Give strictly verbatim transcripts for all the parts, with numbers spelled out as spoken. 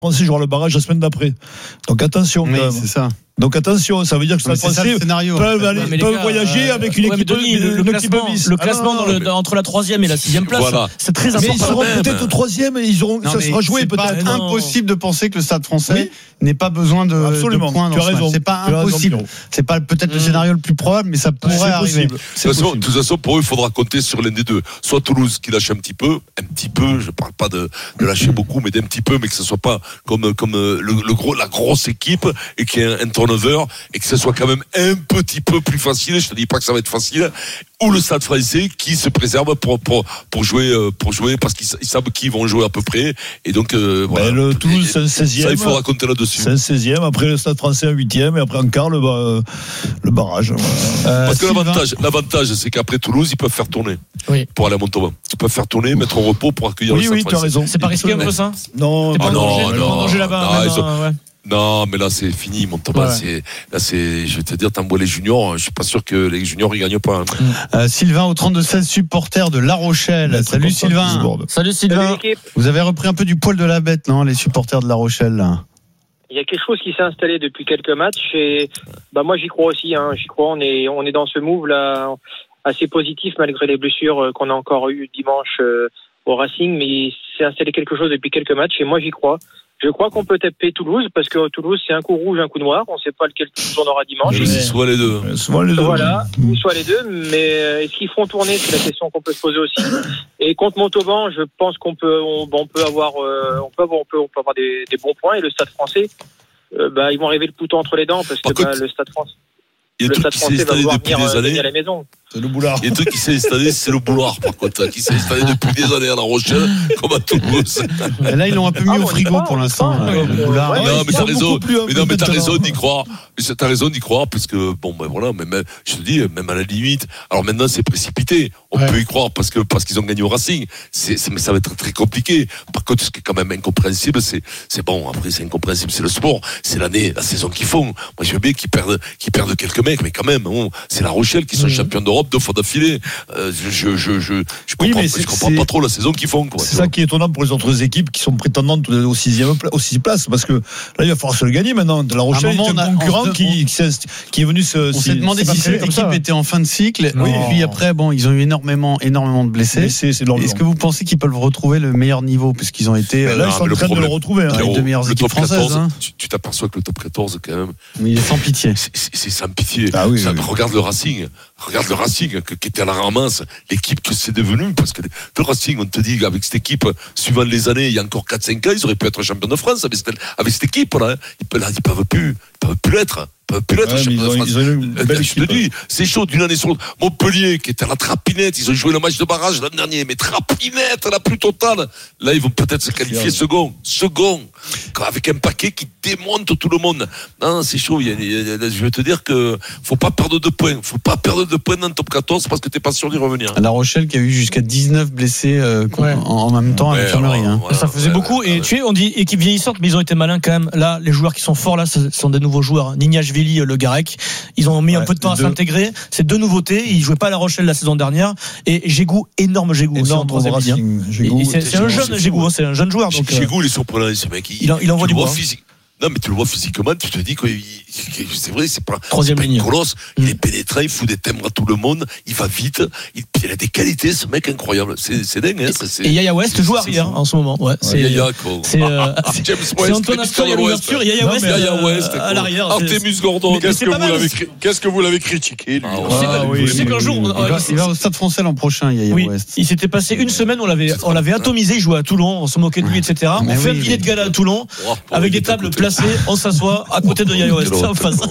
Français jouera le barrage la semaine d'après. Donc attention. Oui, c'est ça. Donc attention, ça veut dire que les Français scénario, peuvent, aller, ouais, peuvent gars, voyager euh, avec une ouais, équipe Denis, de, le, le, classement, le classement ah, dans le, entre la troisième et la sixième place, voilà. C'est très important. Mais ils seront peut-être au troisième et ils auront, non, ça sera joué peut-être. C'est impossible de penser que le Stade Français oui. n'ait pas besoin de, Absolument. de points dans tu as ce raison. match. C'est pas tu impossible. Raison, c'est pas peut-être mmh. le scénario le plus probable, mais ça pourrait c'est arriver. Possible. C'est de, façon, de toute façon, pour eux, il faudra compter sur l'un des deux. Soit Toulouse qui lâche un petit peu, un petit peu. Je parle pas de, de lâcher beaucoup, mais d'un petit peu, mais que ce soit pas comme comme le, le gros la grosse équipe et qu'il y ait un, un turnover et que ce soit quand même un petit peu plus facile. Je te dis pas que ça va être facile. Ou le Stade Français qui se préserve pour pour pour jouer pour jouer parce qu'ils savent qui vont jouer à peu près et donc euh, voilà. Ben, le Toulouse c'est un seizième. Ça il faut raconter là-dessus. C'est un seizième. Après le Stade Français un huitième et après en quart le euh, le barrage. Euh, parce que l'avantage l'avantage c'est qu'après Toulouse ils peuvent faire tourner. Oui. Pour aller à Montauban. Ils peuvent faire tourner, mettre au repos pour accueillir oui, le Stade oui, Français. Oui, tu as raison. C'est pas risqué un peu ça. Non, ah non, non, non, là-bas. Non, ont... ouais. Non, mais là c'est fini, Montauban. Ouais. C'est là c'est, je vais te dire, t'envoies les juniors. Je suis pas sûr que les juniors ils gagnent pas. Hein. Euh, Sylvain au trente-deux seize, supporter de La Rochelle. Salut Sylvain. Salut Sylvain. Salut, vous avez repris un peu du poil de la bête, non, les supporters de La Rochelle là. Il y a quelque chose qui s'est installé depuis quelques matchs et bah moi j'y crois aussi. Hein, j'y crois. On est on est dans ce move là assez positif malgré les blessures qu'on a encore eues dimanche euh, au Racing, mais il s'est installé quelque chose depuis quelques matchs et moi j'y crois. Je crois qu'on peut taper Toulouse parce que Toulouse c'est un coup rouge, un coup noir. On ne sait pas lequel Toulouse on aura dimanche. Mais c'est soit les deux. Soit les deux. Voilà, ou soit les deux. Mais est-ce qu'ils feront tourner? C'est la question qu'on peut se poser aussi. Et contre Montauban, je pense qu'on peut, on, on peut avoir, euh, on peut avoir, on peut, on peut avoir des, des bons points. Et le Stade Français, euh, bah ils vont arriver le couteau entre les dents parce que bah, le Stade Français. Il y a le Stade Français va vouloir venir des années. à la maison. C'est le boulard. Il y a un truc qui s'est installé, c'est le boulard, par contre, qui s'est installé depuis des années à La Rochelle, comme à Toulouse. Et là, ils l'ont un peu mis ah, au frigo pas, pour l'instant. Euh, le boulard. Ouais, non, mais t'as raison. Mais non, mais t'as raison d'y croire. Mais t'as raison d'y croire, parce que, bon, ben voilà, mais même, je te dis, même à la limite. Alors maintenant, c'est précipité. On ouais. peut y croire parce que, parce qu'ils ont gagné au Racing. C'est, c'est, mais ça va être très compliqué. Par contre, ce qui est quand même incompréhensible, c'est, c'est bon, après, c'est incompréhensible, c'est le sport. C'est l'année, la saison qu'ils font. Moi, je veux bien qu'ils perdent, qu'ils perdent quelques mecs, mais quand même, bon, c'est La Rochelle qui sont mmh. champions d'Europe deux fois d'affilée. Euh, je, je, je, je comprends, oui, je comprends pas trop la saison qu'ils font, quoi. C'est ça qui est étonnant pour les autres équipes qui sont prétendantes au sixième, aux six places, parce que là, il va falloir se le gagner maintenant. La Rochelle est un concurrent on, qui, qui, qui est venu se. On s'est demandé si cette équipe était en fin de cycle. Oui. Et puis après, bon, ils ont eu énormément, énormément de blessés. blessés c'est Est-ce que vous pensez qu'ils peuvent retrouver le meilleur niveau, puisqu'ils ont été là, ils sont en train de le retrouver. Les deux meilleures équipes françaises. Tu t'aperçois que le top quatorze, quand même. Mais il est sans pitié. C'est sans pitié. Regarde le Racing. Regarde le Racing qui était à la ramasse, l'équipe que c'est devenu, parce que le Racing, on te dit qu'avec cette équipe, suivant les années, il y a encore quatre cinq ans, ils auraient pu être champions de France avec cette, avec cette équipe-là. Ils peuvent, ils peuvent plus, ils peuvent plus l'être. Plus l'être ouais, ils ont, ils ont une belle je te dis, c'est chaud d'une année sur l'autre. Montpellier, qui était à la trapinette, ils ont joué le match de barrage l'an dernier, mais trapinette, la plus totale. Là, ils vont peut-être se qualifier second, second, avec un paquet qui démonte tout le monde. Non, c'est chaud. Il y a, il y a, je vais te dire que faut pas perdre de points. Faut pas perdre de points dans le top quatorze parce que t'es pas sûr d'y revenir. La Rochelle qui a eu jusqu'à dix-neuf blessés euh, ouais. en, en même temps ouais, à l'infirmerie. Hein. Voilà, ça faisait ouais, beaucoup. Et ouais. tu sais, on dit équipe vieillissante, mais ils ont été malins quand même. Là, les joueurs qui sont forts là, ce sont des nouveaux joueurs. Nignashvili, Le Garec. Ils ont mis ouais, un peu de temps à deux. s'intégrer. C'est deux nouveautés. Ils jouaient pas à La Rochelle la saison dernière. Et Gégou, énorme Gégou aussi en troisième ligne. C'est, c'est un jeune Gégou, c'est un jeune joueur. Gégou, il est surprenant, ce mec. Il, il envoie du bois. Non, mais tu le vois physiquement, tu te dis que c'est vrai, c'est pas, Troisième c'est pas ligne. une colosse. Il mmh. est pénétrant, il fout des timbres à tout le monde, il va vite, il, il a des qualités, ce mec incroyable. C'est, c'est dingue, hein, ça, c'est. Et Yaya West joue arrière en ce moment. Ouais, c'est Yaya, quoi. C'est, euh, James West. C'est Antoine Astor à l'ouverture, Yaya West. Yaya West, à l'arrière. Artemus Gordon. Qu'est-ce que vous l'avez, qu'est-ce que vous l'avez critiqué, lui? Tu sais qu'un jour, il va au Stade Français l'an prochain, Yaya West. Il s'était passé une semaine, on l'avait, on l'avait atomisé, il jouait à Toulon, on se moquait de lui, et cetera. On fait un dîner de gala à Toulon, avec des tables placées, on s'assoit à côté de Yaya West en face.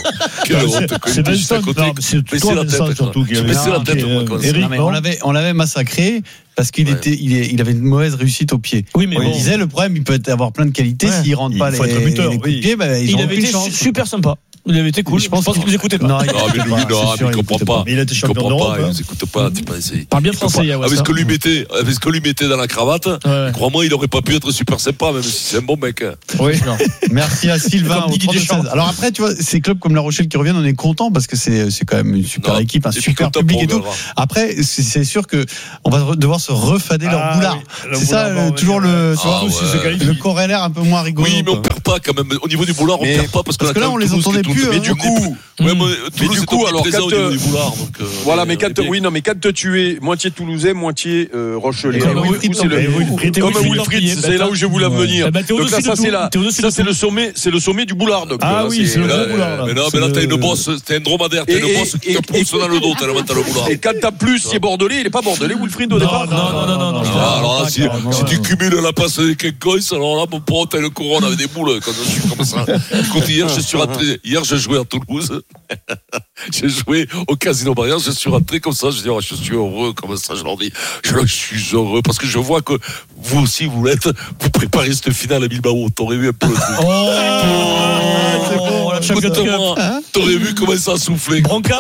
C'est Vincent, c'est toi Vincent surtout qui avait la tête. Eric, on l'avait, on l'avait massacré parce qu'il ouais. était, il, est, il avait une mauvaise réussite au pied. Oui, mais on bon. disait le problème, il peut avoir plein de qualités ouais. s'il rentre il pas les, buteur, les coups oui. de pied, bah, ils il ont avait été chance. super sympa. Il avait été cool. Je pense, je pense qu'il nous écoutait pas. Non, non mais lui, non, il comprend pas. Il était champion d'Europe. Il nous écoute pas. Il parle bien français, Yawas. Avec ce que lui mettait, avec ce que lui mettait dans la cravate, crois-moi, il aurait pas pu être super sympa, même si c'est un bon mec. Oui. Merci à Sylvain. Alors après, tu vois, ces clubs comme La Rochelle qui reviennent, on est content parce que c'est c'est quand même une super équipe, un super public et tout. Après, c'est sûr que on va devoir se refader leur boulard. C'est ça, toujours le, tu vois, le corollaire un peu moins rigolo. Oui, mais on perd pas quand même. Au niveau du boulard, on perd pas parce que là, on les entendait plus. Mais du coup, ouais, mais du coup, alors quand euh, boulard, donc, euh, voilà, mais quand oui, non, mais quand tu es moitié toulousain, moitié euh, rochelais, comme Wilfried, c'est là où je voulais en venir. Donc là, ça c'est là, ça c'est le sommet, c'est le sommet du boulard. Ah oui, c'est le boulard. Mais non, mais là t'as une bosse, t'as un dromadaire, t'as une bosse qui te pousse dans le dos tellement t'as le boulard. Et quand t'as plus, c'est bordelais, il est pas bordelais, Wilfried au départ. Non, non, non, non. Alors là, si tu cumules la passe des Quincois, alors là, mon pote, t'as le couronne avec des boules quand je suis comme ça. Écoute, hier, je suis rentré, hier, j'ai joué à Toulouse. J'ai joué au Casino Barrière, je suis rentré comme ça, je dis, oh, je suis heureux, comme ça, je leur dis, je, je suis heureux, parce que je vois que vous aussi, vous l'êtes, vous préparez cette finale à Bilbao, t'aurais vu un peu le truc. Oh, c'est bon, la Champions Cup. Hein, t'aurais vu comment ça a soufflé. Bronca.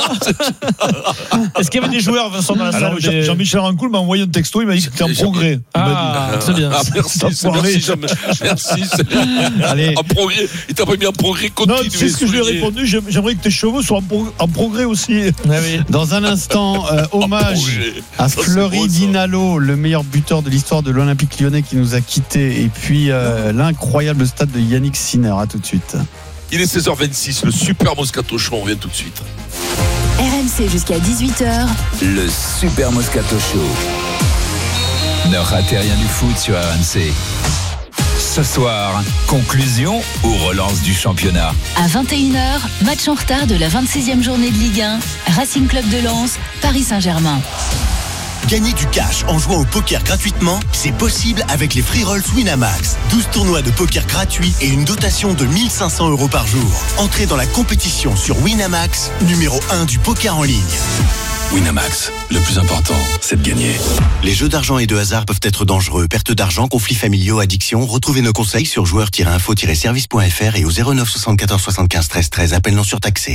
Est-ce qu'il y avait des joueurs, Vincent, dans la salle? des... Jean-Michel Rancoul m'a envoyé un texto, il m'a dit que c'était en progrès. Ah, c'est bien. Ah, merci, c'est, merci, Jean, merci. C'est... Allez. En progrès, il t'a pas mis en progrès continu. Non, c'est ce que je lui ai répondu, j'aimerais que tes cheveux soient en, pro... en progrès aussi. Ah oui. Dans un instant, euh, hommage à Fleury Dinalo, le meilleur buteur de l'histoire de l'Olympique Lyonnais qui nous a quittés, et puis euh, l'incroyable stade de Yannick Sinner. À tout de suite. Il est seize heures vingt-six, le super Moscato Show, on revient tout de suite. R M C jusqu'à dix-huit heures. Le super Moscato Show. Ne ratez rien du foot sur R M C. Ce soir, conclusion ou relance du championnat. À vingt et une heures, match en retard de la vingt-sixième journée de Ligue un, Racing Club de Lens, Paris Saint-Germain. Gagner du cash en jouant au poker gratuitement, c'est possible avec les Free Rolls Winamax. douze tournois de poker gratuits et une dotation de mille cinq cents euros par jour. Entrez dans la compétition sur Winamax, numéro un du poker en ligne. Winamax, le plus important, c'est de gagner. Les jeux d'argent et de hasard peuvent être dangereux. Perte d'argent, conflits familiaux, addiction. Retrouvez nos conseils sur joueurs tiret info tiret service point f r et au zéro neuf soixante-quatorze soixante-quinze treize treize. Appel non surtaxé.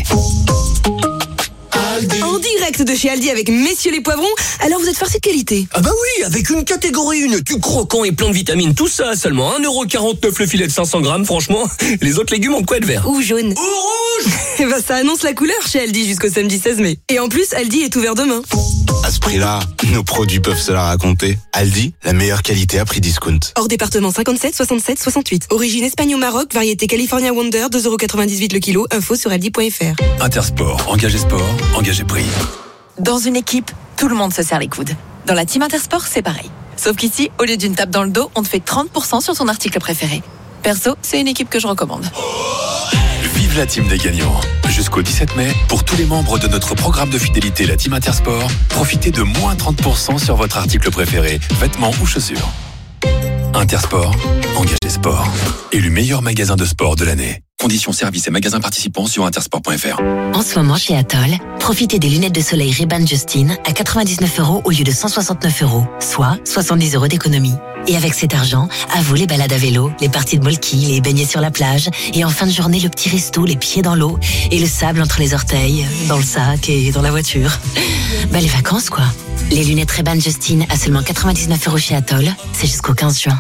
En direct de chez Aldi avec messieurs les poivrons. Alors vous êtes farcis de qualité? Ah bah oui, avec une catégorie une, du croquant et plein de vitamines, tout ça seulement un euro quarante-neuf le filet de cinq cents grammes, franchement. Les autres légumes ont de quoi être verts. Ou jaune. Ou rouge. Et bah ça annonce la couleur chez Aldi jusqu'au samedi seize mai. Et en plus, Aldi est ouvert demain. À ce prix-là, nos produits peuvent se la raconter. Aldi, la meilleure qualité à prix discount. Hors département cinquante-sept, soixante-sept, soixante-huit. Origine Espagne au Maroc, variété California Wonder, deux euros quatre-vingt-dix-huit le kilo. Info sur aldi point f r. Intersport, engagé sport, engagé prix. Dans une équipe, tout le monde se serre les coudes. Dans la team Intersport, c'est pareil. Sauf qu'ici, au lieu d'une tape dans le dos, on te fait trente pour cent sur ton article préféré. Perso, c'est une équipe que je recommande. Vive la team des gagnants. Jusqu'au dix-sept mai, pour tous les membres de notre programme de fidélité, la team Intersport, profitez de moins trente pour cent sur votre article préféré, vêtements ou chaussures. Intersport, engagé sport. Élu meilleur magasin de sport de l'année. Conditions services et magasins participants sur intersport point f r. En ce moment chez Atoll, profitez des lunettes de soleil Ray-Ban Justine à quatre-vingt-dix-neuf euros au lieu de cent soixante-neuf euros, soit soixante-dix euros d'économie. Et avec cet argent, à vous les balades à vélo, les parties de molki, les baignets sur la plage, et en fin de journée le petit resto, les pieds dans l'eau, et le sable entre les orteils, dans le sac et dans la voiture. Bah les vacances quoi. Les lunettes Ray-Ban Justine à seulement quatre-vingt-dix-neuf euros chez Atoll, c'est jusqu'au quinze juin.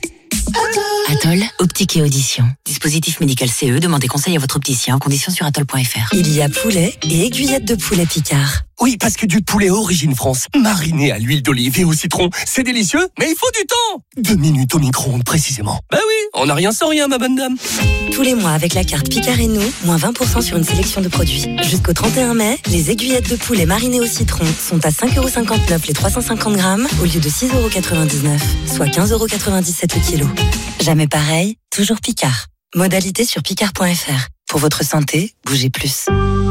Atoll, optique et audition. Dispositif médical C E, demandez conseil à votre opticien en conditions sur atoll point f r. Il y a poulet et aiguillettes de poulet Picard. Oui, parce que du poulet origine France, mariné à l'huile d'olive et au citron, c'est délicieux, mais il faut du temps. Deux minutes au micro-ondes précisément. Bah oui, on n'a rien sans rien, ma bonne dame. Tous les mois avec la carte Picard et nous, moins vingt pour cent sur une sélection de produits. Jusqu'au trente et un mai, les aiguillettes de poulet marinées au citron sont à cinq euros cinquante-neuf les trois cent cinquante grammes au lieu de six euros quatre-vingt-dix-neuf, soit quinze euros quatre-vingt-dix-sept le kilo. Jamais pareil, toujours Picard. Modalité sur picard point f r. Pour votre santé, bougez plus.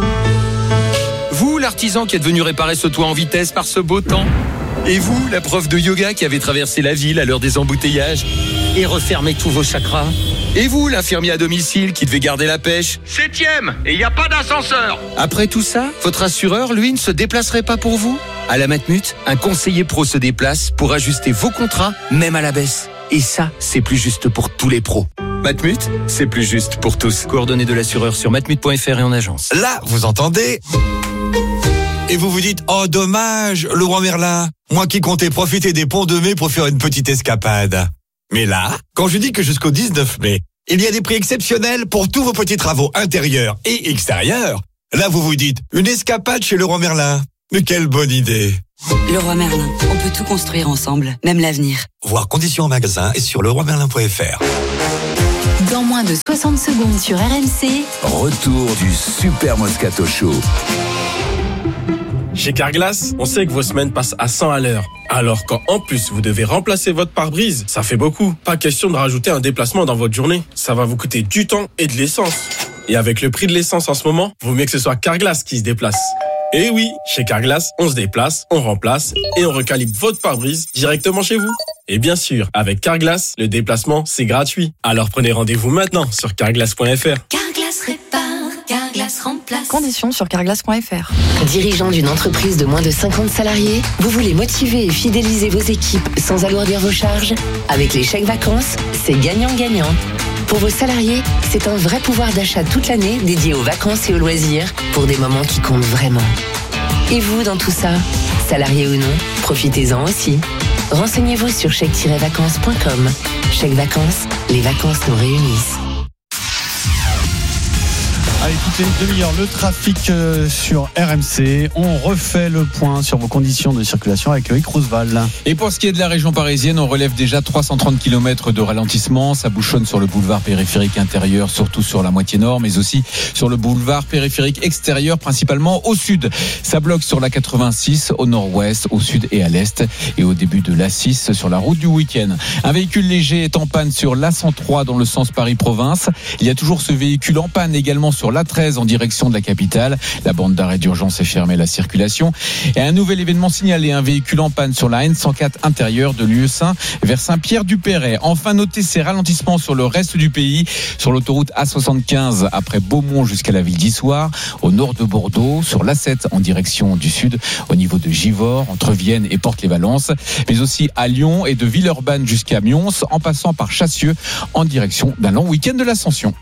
Vous, l'artisan qui est venu réparer ce toit en vitesse par ce beau temps. Et vous, la prof de yoga qui avait traversé la ville à l'heure des embouteillages et refermé tous vos chakras. Et vous, l'infirmier à domicile qui devait garder la pêche. Septième, et il n'y a pas d'ascenseur. Après tout ça, votre assureur, lui, ne se déplacerait pas pour vous? À la Matmut, un conseiller pro se déplace pour ajuster vos contrats, même à la baisse. Et ça, c'est plus juste pour tous les pros. Matmut, c'est plus juste pour tous. Coordonnées de l'assureur sur matmut point f r et en agence. Là, vous entendez ? Et vous vous dites, oh dommage, le roi Merlin, moi qui comptais profiter des ponts de mai pour faire une petite escapade. Mais là, quand je dis que jusqu'au dix-neuf mai, il y a des prix exceptionnels pour tous vos petits travaux intérieurs et extérieurs, là vous vous dites, une escapade chez le roi Merlin. Mais quelle bonne idée. Le roi Merlin, on peut tout construire ensemble, même l'avenir. Voir conditions en magasin et sur le roi merlin point f r. Dans moins de soixante secondes sur R M C, retour du Super Moscato Show. Chez Carglass, on sait que vos semaines passent à cent à l'heure. Alors quand en plus vous devez remplacer votre pare-brise, ça fait beaucoup. Pas question de rajouter un déplacement dans votre journée. Ça va vous coûter du temps et de l'essence. Et avec le prix de l'essence en ce moment, vaut mieux que ce soit Carglass qui se déplace. Et oui, chez Carglass, on se déplace, on remplace et on recalibre votre pare-brise directement chez vous. Et bien sûr, avec Carglass, le déplacement, c'est gratuit. Alors prenez rendez-vous maintenant sur carglass point f r. Carglass répare, Carglass remplace. Conditions sur carglass point f r. Dirigeant d'une entreprise de moins de cinquante salariés, vous voulez motiver et fidéliser vos équipes sans alourdir vos charges ? Avec les chèques vacances, c'est gagnant-gagnant. Pour vos salariés, c'est un vrai pouvoir d'achat toute l'année dédié aux vacances et aux loisirs pour des moments qui comptent vraiment. Et vous, dans tout ça, salarié ou non, profitez-en aussi. Renseignez-vous sur chèque tiret vacances point com. Chèque vacances, les vacances nous réunissent. Allez, toutes les demi-heures, le trafic euh, sur R M C. On refait le point sur vos conditions de circulation avec Loïc Roosevelt. Et pour ce qui est de la région parisienne, on relève déjà trois cent trente kilomètres de ralentissement. Ça bouchonne sur le boulevard périphérique intérieur, surtout sur la moitié nord, mais aussi sur le boulevard périphérique extérieur, principalement au sud. Ça bloque sur la quatre-vingt-six, au nord-ouest, au sud et à l'est. Et au début de l'A six, sur la route du week-end. Un véhicule léger est en panne sur l'A cent trois dans le sens Paris-Province. Il y a toujours ce véhicule en panne également sur l'A treize en direction de la capitale. La bande d'arrêt d'urgence est fermée à la circulation. Et un nouvel événement signalé, un véhicule en panne sur la N cent quatre intérieure de Lieusaint vers Saint-Pierre-du-Perret. Enfin, notez ces ralentissements sur le reste du pays, sur l'autoroute A soixante-quinze après Beaumont jusqu'à la ville d'Issoire, au nord de Bordeaux, sur l'A sept en direction du sud, au niveau de Givors, entre Vienne et Porte-les-Valences, mais aussi à Lyon et de Villeurbanne jusqu'à Mions, en passant par Chassieux, en direction d'un long week-end de l'Ascension.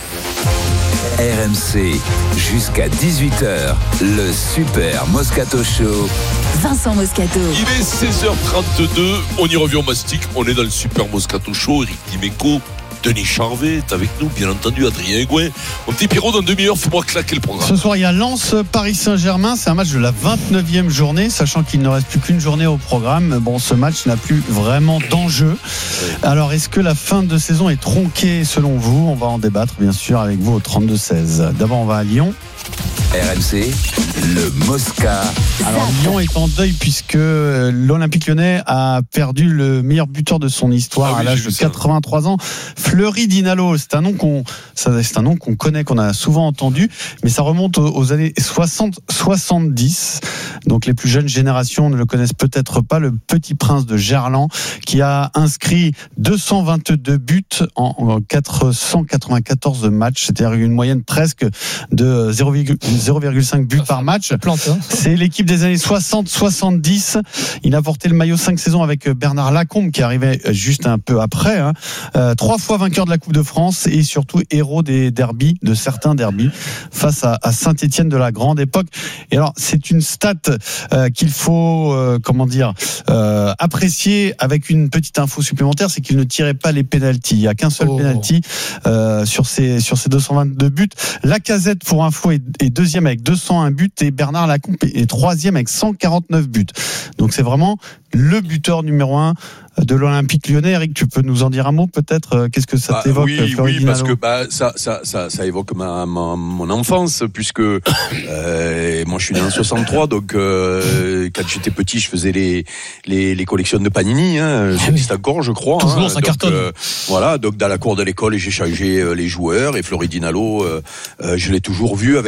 R M C, jusqu'à dix-huit heures, le Super Moscato Show. Vincent Moscato. Il est seize heures trente-deux, on y revient au mastic, on est dans le Super Moscato Show, Eric Dimeco, Denis Charvet est avec nous, bien entendu, Adrien Egouin. Mon petit Pierrot, dans demi-heure, faut-moi claquer le programme. Ce soir, il y a Lens-Paris Saint-Germain. C'est un match de la vingt-neuvième journée, sachant qu'il ne reste plus qu'une journée au programme. Bon, ce match n'a plus vraiment d'enjeu. Alors, est-ce que la fin de saison est tronquée selon vous ? On va en débattre, bien sûr, avec vous au trente-deux seize. D'abord, on va à Lyon. R M C, le Mosca. Alors Lyon est en deuil puisque l'Olympique Lyonnais a perdu le meilleur buteur de son histoire ah oui, à l'âge de quatre-vingt-trois ans, Fleury Dinalo. C'est un nom qu'on, c'est un nom qu'on connaît, qu'on a souvent entendu, mais ça remonte aux années soixante soixante-dix. Donc les plus jeunes générations ne le connaissent peut-être pas. Le Petit Prince de Gerland qui a inscrit deux cent vingt-deux buts en quatre cent quatre-vingt-quatorze matchs, c'est-à-dire une moyenne presque de zéro virgule cinq buts par match. C'est l'équipe des années soixante soixante-dix. Il a porté le maillot cinq saisons avec Bernard Lacombe qui arrivait juste un peu après. Hein. Euh, trois fois vainqueur de la Coupe de France et surtout héros des derbies, de certains derbies, face à, à Saint-Étienne de la grande époque. Et alors, c'est une stat euh, qu'il faut, euh, comment dire, euh, apprécier avec une petite info supplémentaire, c'est qu'il ne tirait pas les pénaltys. Il n'y a qu'un seul oh. pénalty euh, sur ces sur ces deux cent vingt-deux buts. Lacazette, pour info, est, est deuxième avec deux cent un buts et Bernard Lacombe est troisième avec cent quarante-neuf buts. Donc c'est vraiment le buteur numéro un de l'Olympique Lyonnais. Eric, tu peux nous en dire un mot peut-être? Qu'est-ce que ça bah, t'évoque? Oui, Fleury oui, parce que bah, ça, ça, ça, ça évoque ma, ma, mon enfance, puisque euh, moi je suis né en soixante-trois, donc euh, quand j'étais petit, je faisais les les, les collections de Panini. Hein, ça existe encore, je crois. Toujours, hein, ça cartonne. Euh, voilà, donc dans la cour de l'école, j'ai changé les joueurs et Fleury Dinalo, euh, euh, je l'ai toujours vu avec un maillot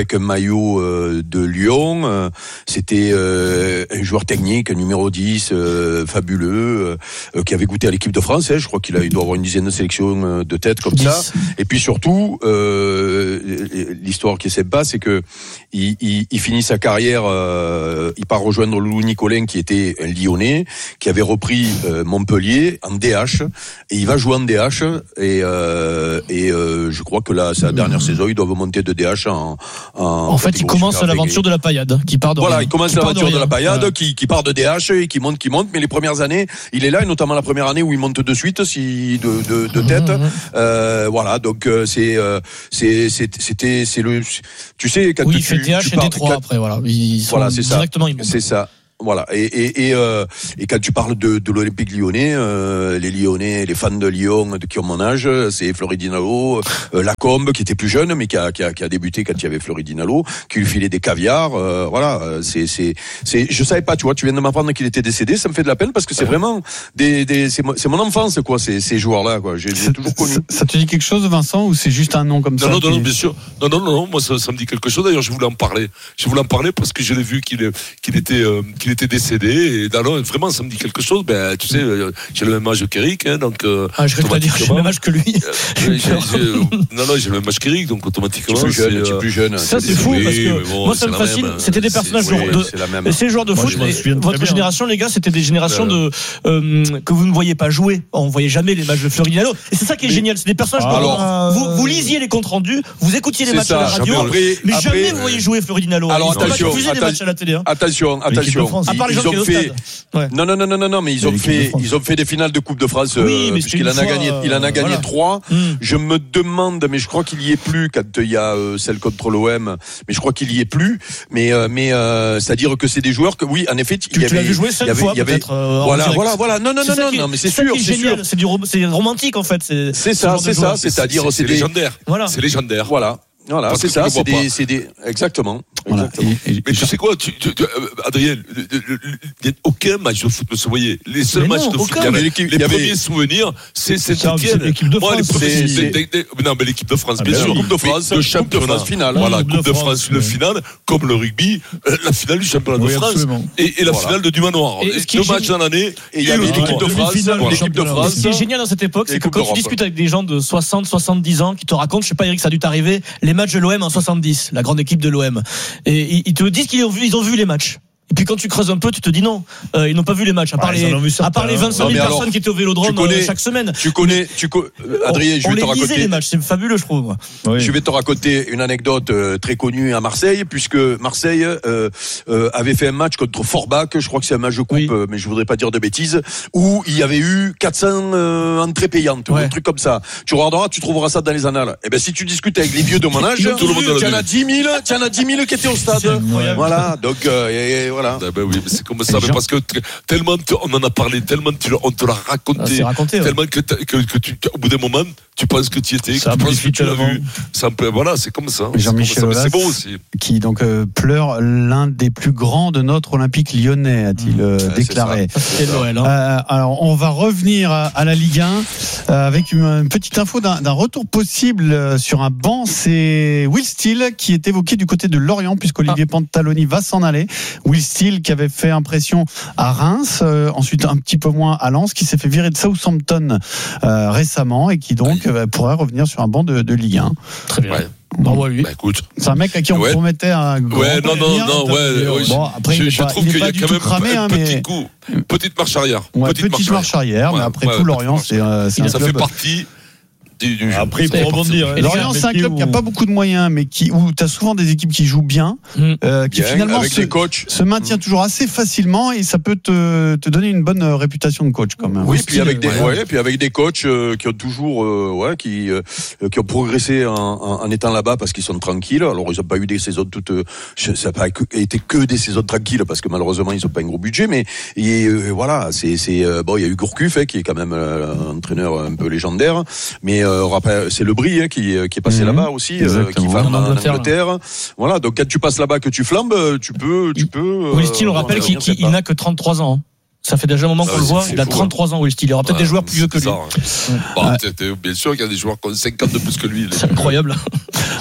maillot euh, de Lyon. Euh, c'était euh, un joueur technique, un numéro dix, euh, fabuleux, euh, qui avait goûté à l'équipe de France. Hein, je crois qu'il a, il doit avoir une dizaine de sélections de tête comme ça. Et puis surtout, euh, l'histoire qui est sympa, c'est que il, il, il finit sa carrière, euh, il part rejoindre Loulou Nicolin, qui était un Lyonnais, qui avait repris euh, Montpellier en D H, et il va jouer en D H. Et, euh, et euh, je crois que là, sa dernière saison, ils doivent monter de D H en. En, en fait, il commence l'aventure de la paillade, qui part de. Voilà, rien. il commence qui l'aventure de, de la paillade, voilà. qui, qui part de D H et qui monte, qui monte. Mais les premières années, il est là, et notamment la première année où il monte de suite, si de de, de tête. Mmh, mmh. Euh, voilà, donc c'est euh, c'est c'était c'est le. Tu sais quand oui, tu, il fait D H et D trois quand, après, voilà. Ils sont voilà, c'est directement. Ça. C'est ça. Voilà, et et et, euh, et quand tu parles de, de l'Olympique Lyonnais, euh, les Lyonnais, les fans de Lyon, de qui ont mon âge, c'est Fleury Dinalo, euh, Lacombe qui était plus jeune mais qui a qui a, qui a débuté quand il y avait Fleury Dinalo, qui lui filait des caviars. Euh, voilà, c'est c'est c'est. Je savais pas, tu vois, tu viens de m'apprendre qu'il était décédé, ça me fait de la peine parce que c'est vraiment des des c'est c'est mon enfance quoi, ces ces joueurs là quoi. J'ai, j'ai toujours connu. Ça, ça te dit quelque chose, Vincent, ou c'est juste un nom comme non, ça? Non non qui... non, bien sûr. Non non non, non moi ça, ça me dit quelque chose. D'ailleurs, je voulais en parler. Je voulais en parler parce que je l'ai vu qu'il qu'il était euh, qu'il était décédé. Et alors, vraiment, ça me dit quelque chose. Ben, tu sais, j'ai le même âge qu'Eric, hein, donc. Euh, ah, je vais te dire, j'ai le même âge que lui. Euh, j'ai, j'ai, non, non, j'ai le même âge qu'Eric, donc automatiquement. Tu es plus jeune, tu es plus jeune. Ça, c'est, c'est fou, oui, parce que bon, moi, ça me fascine. Même, c'était des personnages oui, de. C'est, c'est les joueurs de moi, foot. Votre bien. génération, les gars, c'était des générations de euh, que vous ne voyez pas jouer. On ne voyait jamais les matchs de Fleury Dinalo. Et c'est ça qui est mais, génial. C'est des personnages. Alors, vous, vous lisiez les comptes rendus, vous écoutiez les matchs à la radio, mais jamais vous voyez jouer Fleury Dinalo. Alors, attention, attention, attention. À part les gens qui étaient au stade. Non, non, non, non, non, non, mais ils ont fait, ils ont fait des finales de Coupe de France, oui, euh, puisqu'il en a gagné, il en a gagné voilà. trois. Mm. Je me demande, mais je crois qu'il y est plus quand il y a euh, celle contre l'O M, mais je crois qu'il y est plus. Mais, euh, mais, euh, c'est-à-dire que c'est des joueurs que, oui, en effet, tu, il y avait. Tu l'as vu jouer cinq fois, il y avait, peut-être. Euh, voilà, voilà, voilà. Non, non, non, non, non, mais c'est sûr, c'est sûr. C'est du, c'est romantique, en fait. C'est, c'est ça, c'est ça. C'est-à-dire, c'est légendaire. Voilà. C'est légendaire. Voilà. Voilà, parce c'est ça, c'est des, c'est des, exactement. Voilà. exactement. Et, et, mais tu sais quoi, tu, tu, tu, Adrien, il n'y a aucun match de foot ne se voyait. Les seuls mais matchs non, de foot, aucun, il y avait, l'équipe, les il y avait... premiers souvenirs, c'est Saint-Etienne. L'équipe de France. Moi, les c'est, c'est... Des, des, non, mais l'équipe de France, ah, bien sûr. Coupe de France, le championnat. Coupe de France finale. Voilà, Coupe Coupe de de France, France, le finale, comme le rugby, la finale du championnat de France. Et la finale de Dumanoir. Deux matchs dans l'année. Et il y avait l'équipe de France. L'équipe de France. Ce qui est génial dans cette époque, c'est que quand tu discutes avec des gens de soixante, soixante-dix ans qui te racontent, je sais pas, Eric, ça a dû t'arriver, les matchs de l'O M en soixante-dix, la grande équipe de l'O M. Et ils te disent qu'ils ont vu, ils ont vu les matchs. Et puis quand tu creuses un peu, tu te dis non, euh, ils n'ont pas vu les matchs. À part ouais, les, à part les vingt-cinq mille personnes qui étaient au Vélodrome connais, chaque semaine. Tu connais, tu co- Adrien, je vais on te les raconter. les matchs, c'est fabuleux, je trouve. Moi. Oui. Je vais te raconter une anecdote euh, très connue à Marseille, puisque Marseille euh, euh, avait fait un match contre Forbach, je crois que c'est un match de coupe, oui. euh, mais je voudrais pas dire de bêtises, où il y avait eu quatre cents euh, entrées payantes, ouais. un truc comme ça. Tu regarderas, tu trouveras ça dans les annales. Et ben si tu discutes avec les vieux de mon âge, tu en as dix mille, tu en as dix mille qui étaient au stade. Voilà, donc euh, et, et voilà. Ah ben oui, c'est comme ça, mais parce que tellement on en a parlé, tellement on te l'a raconté, ah, raconté tellement ouais. que, que, que tu, au bout d'un moment, tu penses que tu y étais, que tu penses que tu l'as vu. Ça, voilà, c'est comme ça. Jean-Michel comme Aulas, ça, c'est beau aussi. Qui donc euh, pleure l'un des plus grands de notre Olympique Lyonnais, a-t-il euh, ouais, déclaré. C'est, c'est Noël. Hein. Euh, alors, on va revenir à, à la Ligue un euh, avec une, une petite info d'un, d'un retour possible sur un banc. C'est Will Steele qui est évoqué du côté de Lorient, puisqu'Olivier ah. Pantaloni va s'en aller. Will Steele qui avait fait impression à Reims, euh, ensuite un petit peu moins à Lens, qui s'est fait virer de Southampton euh, récemment et qui donc euh, pourrait revenir sur un banc de, de Ligue un. Très bien. Ouais. Bon, bah, lui. Bah, écoute. C'est un mec à qui on ouais. promettait un grand ouais, non, non, non, ouais, ouais, bon, après, je, je pas, trouve qu'il y a quand même cramé, un hein, petit mais... coup, petite marche arrière. Ouais, petite, petite marche arrière, ouais, mais après ouais, tout, Lorient, c'est, euh, c'est un ça club... fait partie. Du, du Après, pour rebondir. Lorient, c'est un club où... qui n'a pas beaucoup de moyens, mais qui, où tu as souvent des équipes qui jouent bien, mmh. euh, qui bien, finalement se, se maintient mmh. toujours assez facilement et ça peut te, te donner une bonne réputation de coach quand même. Oui, puis avec, des, ouais. Ouais, puis avec des coachs euh, qui ont toujours, euh, ouais, qui, euh, qui ont progressé en, en, en étant là-bas parce qu'ils sont tranquilles. Alors, ils n'ont pas eu des saisons toutes, euh, ça n'a pas été que des saisons tranquilles parce que malheureusement, ils n'ont pas un gros budget, mais et, euh, voilà, c'est, c'est, euh, bon, il y a eu Gourcuff, hein, qui est quand même euh, un entraîneur un peu légendaire, mais Euh, c'est le Brie hein, qui, qui est passé mmh, là-bas aussi, euh, qui flambe en Angleterre. Angleterre. Voilà, donc quand tu passes là-bas que tu flambes, tu peux, tu peux. Will Steele, on rappelle qu'il, qu'il il n'a que trente-trois ans. Ça fait déjà un moment qu'on ah, le voit. Il a trente-trois ans, Will Steele. Il y aura peut-être ah, des joueurs plus vieux que lui. Ça, hein. Bon, ouais. Bien sûr qu'il y a des joueurs qui ont cinquante de plus que lui. C'est incroyable.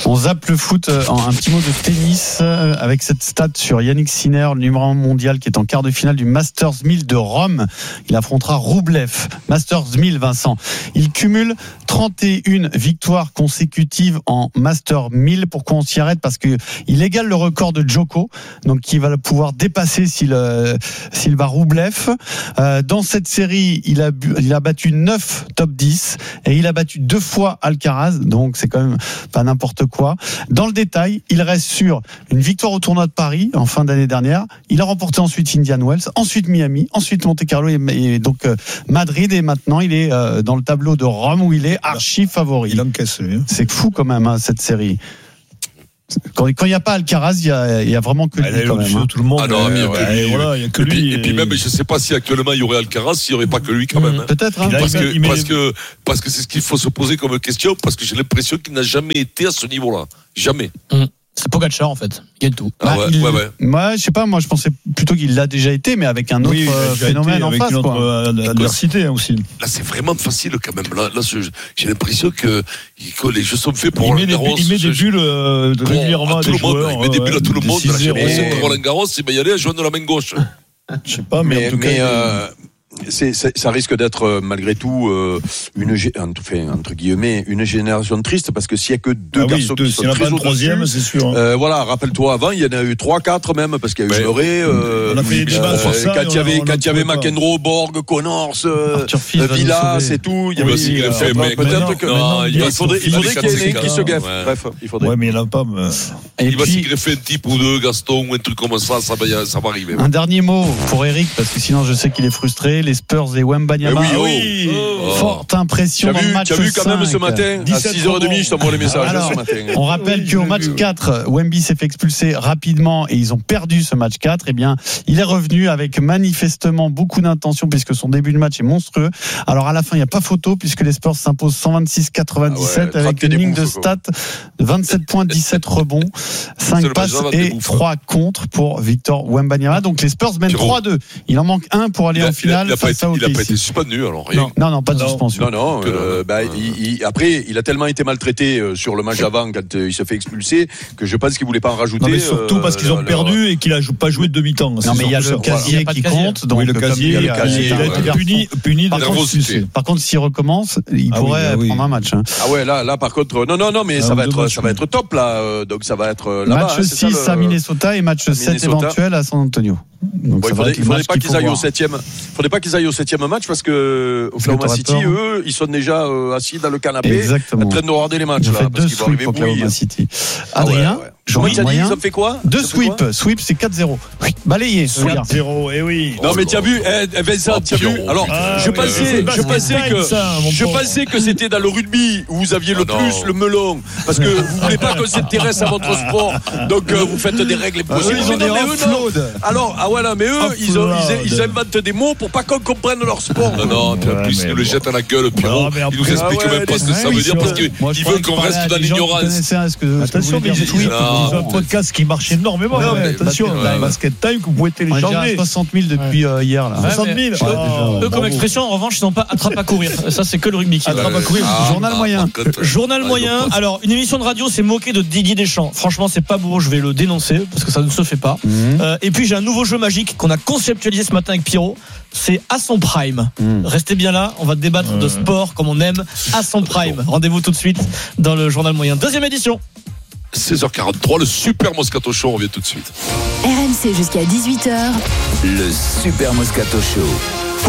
On zappe le foot en un petit mot de tennis avec cette stat sur Yannick Sinner, le numéro un mondial qui est en quart de finale du Masters mille de Rome. Il affrontera Roublev. Masters mille, Vincent. Il cumule trente et une victoires consécutives en Masters mille. Pourquoi on s'y arrête? Parce que il égale le record de Djoko, donc qui va pouvoir dépasser s'il, euh, s'il bat Roublev. Euh, dans cette série, il a, il a battu neuf top dix et il a battu deux fois Alcaraz, donc c'est quand même pas n'importe quoi. Dans le détail, il reste sur une victoire au tournoi de Paris en fin d'année dernière. Il a remporté ensuite Indian Wells, ensuite Miami, ensuite Monte Carlo et, et donc euh, Madrid, et maintenant il est euh, dans le tableau de Rome où il est archi favori. Il encaisse. Hein. C'est fou quand même hein, cette série. Quand il n'y a pas Alcaraz, il y a, il y a vraiment que lui elle quand même. Hein. Tout le monde. Ah non, mais ouais, voilà, il y a que et lui. Puis, et puis même, je ne sais pas si actuellement il y aurait Alcaraz, s'il n'y aurait pas que lui quand même. Hein. Peut-être. Hein. Parce, Là, que, il met, parce, il met... que, parce que c'est ce qu'il faut se poser comme question, parce que j'ai l'impression qu'il n'a jamais été à ce niveau-là. Jamais. Mmh. C'est Pogacar en fait, il gagne tout. Ah ouais, il, ouais, ouais. Moi, je sais pas, moi je pensais plutôt qu'il l'a déjà été, mais avec un autre oui, euh, phénomène en avec face. Une autre quoi. adversité aussi. Là, c'est vraiment facile quand même. Là, là j'ai l'impression que, que les jeux sont faits pour Roland Garros. Il met des bulles euh, régulièrement à des joueurs. Il met des bulles à tout le monde. J'ai l'impression que Roland Garros, il va y aller à jouer de la main gauche. Je sais pas, mais, mais en tout mais cas. Euh... C'est, c'est, ça risque d'être malgré tout euh, une enfin, entre guillemets une génération triste, parce que s'il y a que deux ah garçons oui, deux, qui sont très au troisième, c'est sûr. Hein. Euh, voilà, rappelle-toi avant, il y en a eu trois, quatre même, parce qu'il y a eu Murray. Euh, on a fait des débats euh, sur ça. Quand il y avait, quand il y avait McEnroe, Borg, Connors, euh, Villas, c'est tout. Il y avait aussi euh, peut-être que non, il faudrait, il faudrait qu'il y ait qui se gaffe. Bref, il faudrait. Ouais, mais il n'y en a pas. Il va s'y greffer un type ou deux, Gaston, ou un truc comme ça, ça va, ça va arriver. Un dernier mot pour Eric, parce que sinon je sais qu'il est frustré. Les Spurs et Wembanyama. Oui, oui. Oh. Forte impression dans le match cinq. Tu as vu quand même ce matin, à six heures trente, je t'envoie les messages. Alors, ce matin. On rappelle oui, qu'au match quatre, Wemby s'est fait expulser rapidement et ils ont perdu ce match quatre. Eh bien, il est revenu avec manifestement beaucoup d'intention, puisque son début de match est monstrueux. Alors à la fin, il n'y a pas photo, puisque les Spurs s'imposent cent vingt-six quatre-vingt-dix-sept ah ouais, avec une ligne de stats de vingt-sept points, dix-sept rebonds, cinq passes et trois contre pour Victor Wembanyama. Donc les Spurs mènent trois deux. Il en manque un pour aller il a, en finale. Il n'a pas, pas été suspendu, alors rien. Non, non, non pas de non. suspension. Non, non. Euh, bah, il, il, après, il a tellement été maltraité euh, sur le match avant quand euh, il se fait expulser que je pense qu'il voulait pas en rajouter. Non, mais surtout euh, parce qu'ils ont le, perdu le... et qu'il a pas joué de demi-temps. Non, mais il y a le casier voilà. qui compte. Donc oui, le casier, il, il a été puni, puni par, contre, par contre, s'il recommence, il ah pourrait oui, oui. prendre un match. Hein. Ah ouais, là, là, par contre, non, non, non, mais ah, ça va être, ça va être top là. Donc ça va être là-bas. Match six à Minnesota et match sept éventuel à San Antonio. Donc bon, il faudrait, il faudrait pas qu'ils aillent voir. au septième. Faudrait pas qu'ils aillent au septième match parce que Oklahoma City, eux, ils sont déjà euh, assis dans le canapé, Exactement. en train de regarder les matchs ils là, parce qu'ils vont arriver Oklahoma City. Adrien, ah ouais, ouais. Jean-Yves Moyen. Ils ont fait quoi? Deux sweeps. Sweep, c'est quatre zéro. Balayé. quatre zéro, eh oui. Non, mais tu as vu, eh, Vincent, tu as vu. Alors, je pensais, je pensais que, je pensais que c'était dans le rugby où vous aviez le plus le melon, parce que vous voulez pas qu'on s'intéresse à votre sport, donc vous faites des règles impossibles. Alors, ah voilà, mais eux, ils ils inventent des mots pour pas qu'on comprenne leur sport. Non, non, puis en plus, ils nous le jettent à la gueule, Pierrot. Ils nous expliquent même pas ce que ça veut dire, parce qu'ils veulent qu'on reste dans l'ignorance. Attention, mais ils ont un podcast qui marche énormément. Attention, Basket Time que vous pouvez télécharger. soixante mille depuis hier. soixante mille. Eux, comme expression, en revanche, ils n'ont pas attrape à courir. Ça, c'est que le rugby qui attrape à courir. Journal moyen. Journal moyen. Alors, une émission de radio s'est moquée de Didier Deschamps. Franchement, c'est pas beau. Je vais le dénoncer parce que ça ne se fait pas. Et puis, j'ai un nouveau jeu magique qu'on a conceptualisé ce matin avec Pierrot. C'est à son prime. Mmh. Restez bien là, on va débattre mmh. de sport comme on aime à son prime. Rendez-vous tout de suite dans le journal moyen. Deuxième édition. seize heures quarante-trois, le Super Moscato Show, on revient tout de suite. R M C jusqu'à dix-huit heures. Le Super Moscato Show.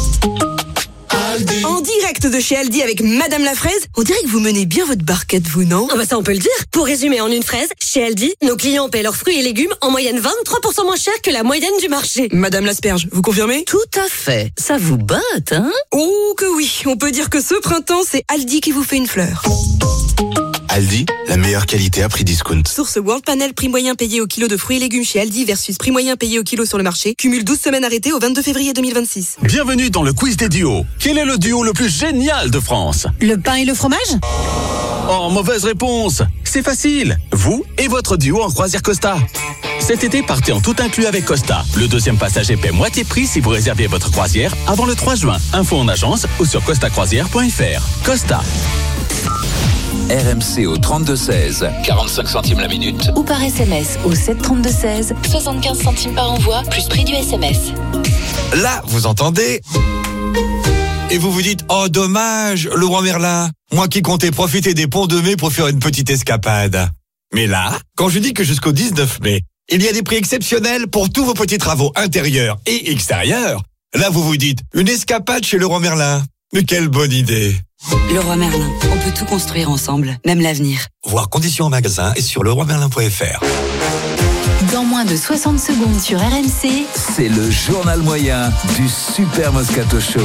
En direct de chez Aldi avec Madame la Fraise, on dirait que vous menez bien votre barquette, vous, non? Ah bah ça, on peut le dire. Pour résumer en une phrase, chez Aldi, nos clients paient leurs fruits et légumes en moyenne vingt-trois pour cent moins cher que la moyenne du marché. Madame l'asperge, vous confirmez? Tout à fait. Ça vous botte, hein? Oh que oui, on peut dire que ce printemps, c'est Aldi qui vous fait une fleur. Aldi, la meilleure qualité à prix discount. Source World Panel, prix moyen payé au kilo de fruits et légumes chez Aldi versus prix moyen payé au kilo sur le marché. Cumule douze semaines arrêtées au vingt-deux février deux mille vingt-six. Bienvenue dans le quiz des duos. Quel est le duo le plus génial de France? Le pain et le fromage? Oh, mauvaise réponse. C'est facile. Vous et votre duo en croisière Costa. Cet été, partez en tout inclus avec Costa. Le deuxième passager paie moitié prix si vous réservez votre croisière avant le trois juin. Info en agence ou sur costa croisière point f r. Costa. R M C au trente-deux seize, quarante-cinq centimes la minute. Ou par S M S au sept trente-deux seize, soixante-quinze centimes par envoi, plus prix du S M S. Là, vous entendez ? Et vous vous dites, oh dommage, le roi Merlin, moi qui comptais profiter des ponts de mai pour faire une petite escapade. Mais là, quand je dis que jusqu'au dix-neuf mai, il y a des prix exceptionnels pour tous vos petits travaux intérieurs et extérieurs, là vous vous dites, une escapade chez le roi Merlin. Mais quelle bonne idée. Le roi Merlin, on peut tout construire ensemble, même l'avenir. Voir conditions en magasin et sur le roi merlin point f r. Dans moins de soixante secondes sur R M C, c'est le journal moyen du Super Moscato Show.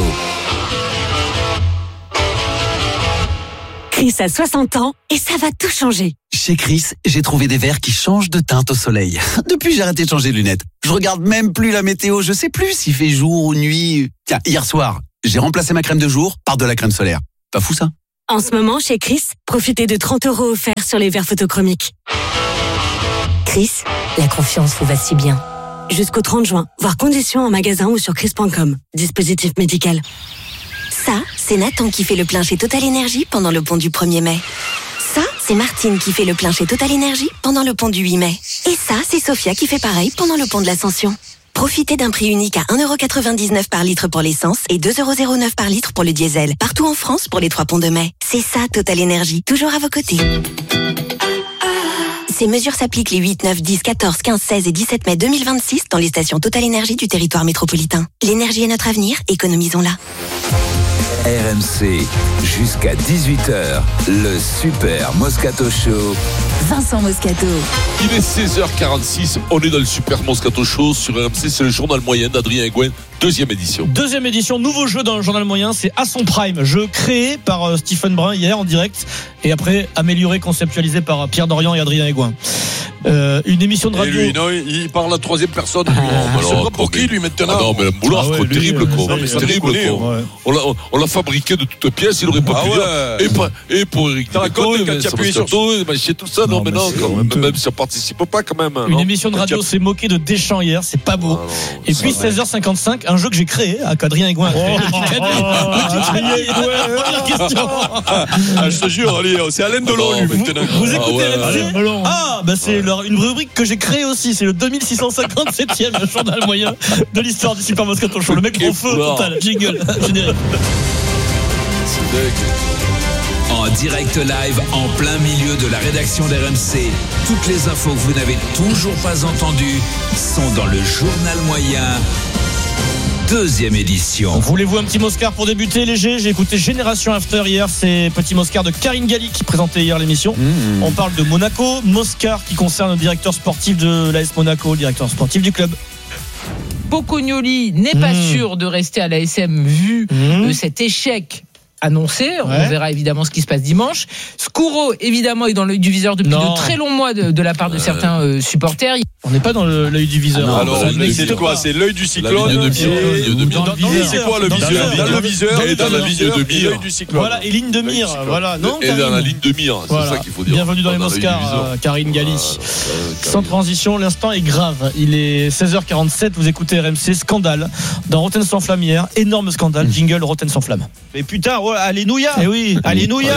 Chris a soixante ans et ça va tout changer. Chez Chris, j'ai trouvé des verres qui changent de teinte au soleil. Depuis, j'ai arrêté de changer de lunettes. Je regarde même plus la météo, je sais plus s'il fait jour ou nuit. Tiens, hier soir, j'ai remplacé ma crème de jour par de la crème solaire. Pas fou ça ? En ce moment, chez Chris, profitez de trente euros offerts sur les verres photochromiques. Chris, la confiance vous va si bien. Jusqu'au trente juin, voir conditions en magasin ou sur chris point com. Dispositif médical. ça, c'est Nathan qui fait le plein chez Total Énergie pendant le pont du premier mai. Ça, c'est Martine qui fait le plein chez Total Énergie pendant le pont du huit mai. Et ça, c'est Sophia qui fait pareil pendant le pont de l'Ascension. Profitez d'un prix unique à un euro quatre-vingt-dix-neuf par litre pour l'essence et deux euros zéro neuf par litre pour le diesel. Partout en France pour les trois ponts de mai. C'est ça, Total Énergie. Toujours à vos côtés. Ces mesures s'appliquent les huit, neuf, dix, quatorze, quinze, seize et dix-sept mai deux mille vingt-six dans les stations Total Énergie du territoire métropolitain. L'énergie est notre avenir, économisons-la. R M C, jusqu'à dix-huit heures, le Super Moscato Show. Vincent Moscato. Il est seize heures quarante-six, on est dans le Super Moscato Show sur R M C, c'est le journal moyen d'Adrien Gouin, deuxième édition. Deuxième édition, nouveau jeu dans le journal moyen, c'est À son prime, jeu créé par euh, Stephen Brun hier en direct et après amélioré, conceptualisé par Pierre Dorian et Adrien Gouin. Euh, une émission de radio. Et lui, non, il parle à la troisième personne. Lui. Ah, je sais pas pour qui, lui, maintenant. Ah non, mais un boulard, ah ouais, terrible, lui, quoi. Euh, c'est terrible, connaît, quoi. ouais. On l'a, on l'a fabriqué de toutes pièces, il aurait pas ah pu ouais. dire. Et, pas, et pour Eric Taracon, quand tu appuies sur tout, c'est tout ça, non, non mais non, quand même, même si on participe pas, quand même. Une non. émission de radio s'est moquée de Deschamps hier, c'est pas beau. Ah, non, et puis seize heures cinquante-cinq, un jeu que j'ai créé, à Adrien Gouin. Première question. Je te jure, c'est Alain Delon, lui, maintenant. Vous écoutez R M C ? Ah, bah c'est une rubrique que j'ai créée aussi, c'est le deux mille six cent cinquante-septième journal moyen de l'histoire du Super Moscato Show. Le mec en feu total, jingle, générique. C'est dingue. En direct live, en plein milieu de la rédaction d'R M C, toutes les infos que vous n'avez toujours pas entendues sont dans le journal moyen. Deuxième édition. Voulez-vous un petit Moscar pour débuter, léger ? J'ai écouté Génération After hier, c'est petit Moscar de Karine Galli qui présentait hier l'émission. Mmh. On parle de Monaco, Moscar qui concerne le directeur sportif de l'A S Monaco, le directeur sportif du club. Bocconioli n'est pas mmh. sûr de rester à l'A S M vu mmh. cet échec annoncé. On ouais. verra évidemment ce qui se passe dimanche. Scuro, évidemment, est dans l'œil du viseur depuis non. de très longs mois de, de la part de euh... certains euh, supporters. On n'est pas dans le, l'œil du viseur. Ah non, alors, c'est quoi ? C'est l'œil du cyclone. La ligne de mire. C'est quoi le viseur ? Dans le viseur et dans la ligne de mire. L'œil du cyclone. Voilà, et ligne de mire. Voilà. Non, et dans la ligne de mire. C'est ça qu'il faut dire. Bienvenue dans les Moscars, Karine Galli. Sans transition, l'instant est grave. Il est seize heures quarante-sept. Vous écoutez R M C. Scandale dans Rotten sans flamme hier. Énorme scandale. Jingle Rotten sans flamme. Mais putain, alléluia. Eh oui, alléluia.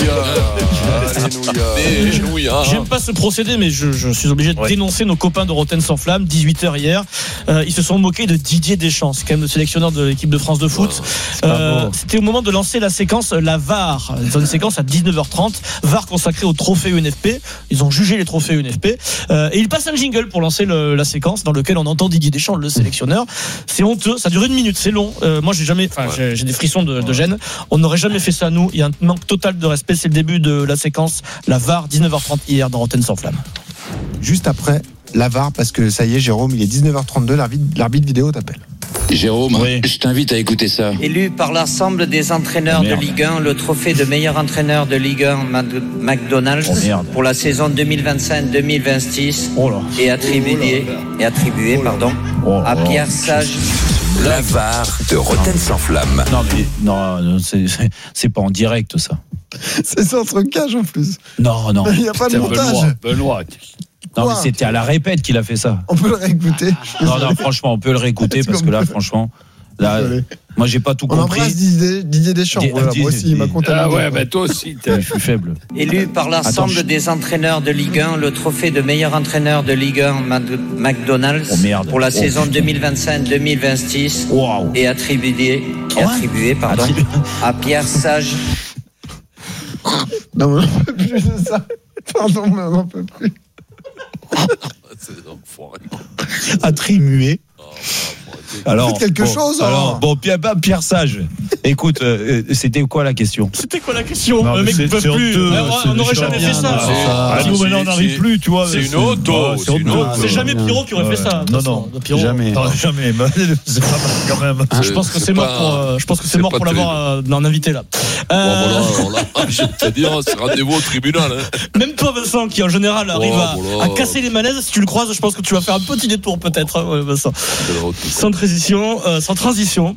Alléluia. J'aime pas ce procédé, mais je, je suis obligé de ouais. dénoncer nos copains de Rotten sans flamme. dix-huit heures hier, euh, ils se sont moqués de Didier Deschamps, c'est quand même le sélectionneur de l'équipe de France de foot. Oh, euh, c'était au moment de lancer la séquence la V A R. Ils ont une séquence à dix-neuf heures trente, V A R consacrée au trophée U N F P. Ils ont jugé les trophées U N F P euh, et ils passent un jingle pour lancer le, la séquence dans lequel on entend Didier Deschamps, le sélectionneur. C'est honteux, ça dure une minute, c'est long. Euh, moi, j'ai jamais, enfin, ouais. j'ai, j'ai des frissons de, de gêne. On n'aurait jamais fait ça nous. Il y a un manque total de respect. C'est le début de la séquence la V A R, dix-neuf heures trente hier dans Rotten sans flamme. Juste après la V A R, parce que ça y est, Jérôme, il est dix-neuf heures trente-deux, l'arbitre, l'arbitre vidéo t'appelle. Jérôme, oui. Je t'invite à écouter ça. Élu par l'ensemble des entraîneurs oh, de Ligue un, le trophée de meilleur entraîneur de Ligue un McDonald's oh, pour la saison deux mille vingt-cinq deux mille vingt-six oh, est attribué, oh, est attribué pardon, oh, à Pierre Sage. La V A R de Rotten sans flamme. Non, mais non, c'est, c'est, c'est pas en direct ça. C'est sans trucage en plus. Non, non. Il n'y a pas de montage. Benoît, Benoît. Non, mais c'était à la répète qu'il a fait ça. On peut le réécouter. Non, non, franchement, on peut le réécouter parce que là, franchement, Là, moi, j'ai pas tout On compris. On embrasse Didier, Didier Deschamps. Didier, voilà, Didier, moi aussi, il m'a contaminé. Ah ouais, ben bah toi aussi, je suis faible. Élu par l'ensemble Attends, des entraîneurs de Ligue un, le trophée de meilleur entraîneur de Ligue un McDonald's oh, merde. pour la oh, saison deux mille vingt-cinq deux mille vingt-six wow. est attribué, Ouais. attribué pardon, Attribué. à Pierre Sage. Non, mais on n'en peut plus de ça. Pardon, mais on n'en peut plus. C'est enfoiré. Attribué. Alors, faites quelque bon, chose. Alors, hein. bon, Pierre, Pierre Sage. Écoute, euh, c'était quoi la question? C'était quoi la question? Non, Le mec c'est- ne peut c'est plus. honteux, Alors, c'est on n'aurait méchant. jamais fait ça. Ah, C'est- ah, c'est- nous, maintenant, on n'arrive plus, tu vois. C'est une auto. Ah, C'est une auto. C'est jamais Pierrot qui aurait fait ça. Non, non, Pierrot. jamais. Non, jamais. Mais c'est pas mal quand même. Je pense que c'est mort pour. euh, Je pense que c'est c'est mort pas pour l'avoir euh, en invité là. Bon, Euh, voilà, alors là, je vais te dire, c'est rendez-vous au tribunal. Hein. Même toi, Vincent, qui en général arrive Oh, à, voilà. à casser les malaises, si tu le croises, je pense que tu vas faire un petit détour peut-être, hein, ouais, Vincent. Sans transition, euh, sans transition.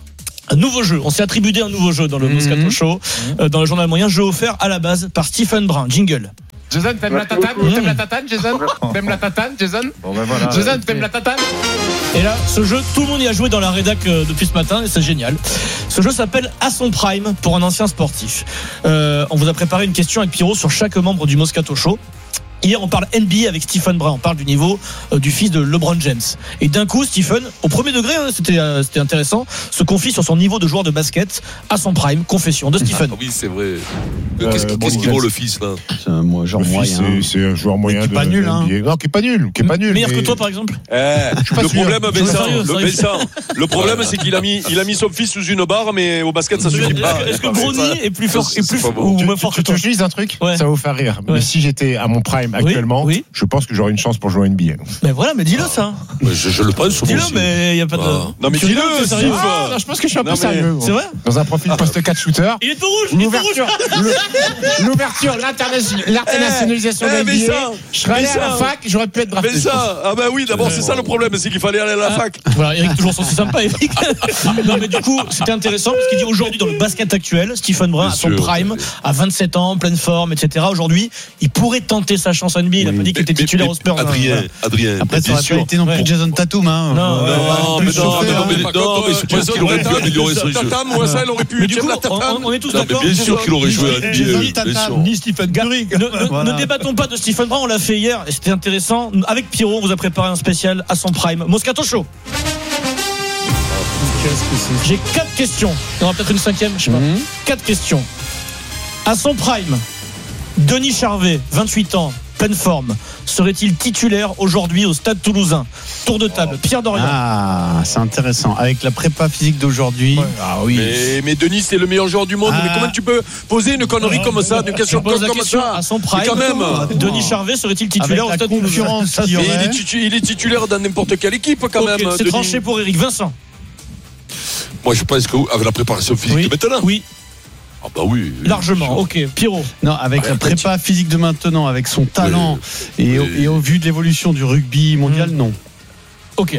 Un nouveau jeu. On s'est attribué un nouveau jeu dans le Moscato Show, euh, dans le journal moyen. Jeu offert à la base par Stephen Brun. Jingle. Jason, t'aimes la tatane? T'aimes la tatane, Jason? T'aimes la tatane, Jason? Bon, ben voilà. Jason, t'aimes la tatane? Et là, ce jeu, tout le monde y a joué dans la rédac euh, depuis ce matin et c'est génial. Ce jeu s'appelle À son prime pour un ancien sportif. Euh, on vous a préparé une question avec Pierrot sur chaque membre du Moscato Show. Hier, on parle N B A avec Stephen Brun. On parle du niveau euh, du fils de LeBron James. Et d'un coup, Stephen, au premier degré, hein, c'était, euh, c'était intéressant, se confie sur son niveau de joueur de basket à son prime. Confession de Stephen. Ah oui, c'est vrai. Euh, Qu'est-ce qu'il bon, qu'est-ce qu'il bon, vaut le fils là? C'est un moi, genre Le fils, moyen. c'est- c'est un joueur moyen qui est de pas nul, de hein. N B A. Non, qui est pas nul, qui est pas nul. Meilleur mais- que toi, par exemple? Eh, suis pas le sûr. problème, Je Vincent, sérieux, le, sérieux. Vincent, le problème, c'est qu'il a mis, il a mis son fils sous une barre, mais au basket, ça Est-ce suffit pas. que, est-ce que Brony est plus fort, est plus pas bon. ou Tu- moins tu- fort que tu- toi? tu- Je dis un truc, Ouais. ça va vous faire rire. Ouais. Mais si j'étais à mon prime actuellement, oui. je pense que j'aurais une chance pour jouer en N B A. Mais voilà, mais dis-le ça. Ouais, je, je le pense sur Dis-le, mais il n'y a pas de. Ah. Non, mais Tu dis-le, rigoles, t'es Steve. sérieux Ah, non, je pense que je suis un Non, peu mais- sérieux. C'est vrai? Dans un profil poste quatre shooter. Il est tout rouge, il est tout rouge. L'ouverture, le- l'ouverture, l'interna- l'internationalisation Eh, de mais l'N B A. ça, Je serais allé mais à la ça. fac, j'aurais pu être drafté. Mais ça, ah bah oui, d'abord, c'est ça le problème, c'est qu'il fallait aller à la Ah, fac. Voilà, Eric, toujours aussi sympa, Eric. Non, mais du coup, c'était intéressant parce qu'il dit aujourd'hui, dans le basket actuel, Stephen Brun, à son Bien sûr. prime, à vingt-sept ans, pleine forme, et cetera. Aujourd'hui, il pourrait tenter sa chance en N B A. Il a pas dit qu'il était titulaire au Spurs. hein, Adrien, voilà. Adrien, Après, ça bien aurait sûr. pas été non plus Ouais. Jason Tatum, hein. Non, Euh, ouais, Non, plus mais non, chauffé, mais non, hein. mais mais par non, contre, mais je euh, pense qu'il aurait pu améliorer son jeu. Tatam, moi, ça, il aurait pu Mais du tuer coup, la on, Tatam. on est tous Non, mais d'accord. bien sûr qu'il aurait joué à Jason N B A, bien Tatum, sûr. Ni Stephen Curry. Ne, ne- Voilà. ne débattons pas de Stephen Brun, on l'a fait hier et c'était intéressant. Avec Pierrot, on vous a préparé un spécial à son prime. Moscato Show. J'ai quatre questions. Il y en aura peut-être une cinquième, je sais pas. Mhm. Quatre questions. À son prime, Denis Charvet, vingt-huit ans, pleine forme. Serait-il titulaire aujourd'hui au Stade Toulousain? Tour de table. Pierre Dorian. Ah, c'est intéressant. Avec la prépa physique d'aujourd'hui. Ah oui. Mais, mais Denis, c'est le meilleur joueur du monde. Ah. Mais comment tu peux poser une connerie Non, comme ça, une Je question pose comme la comme question ça à son prime. Mais quand même. Denis Charvet serait-il Avec titulaire au la Stade Toulousain? concurrence qu'il y Mais il aurait. est, titu- il est titulaire dans n'importe quelle équipe quand Ok, même. c'est Denis. tranché pour Eric. Vincent. Moi, je pense qu'avec la préparation physique Oui. de maintenant. Oui, Ah bah oui. largement. Ok. Pierrot. Non, avec Ouais, la prépa physique de maintenant, avec son talent et, au, oui. et au vu de l'évolution du rugby mondial, Mm. non. Ok.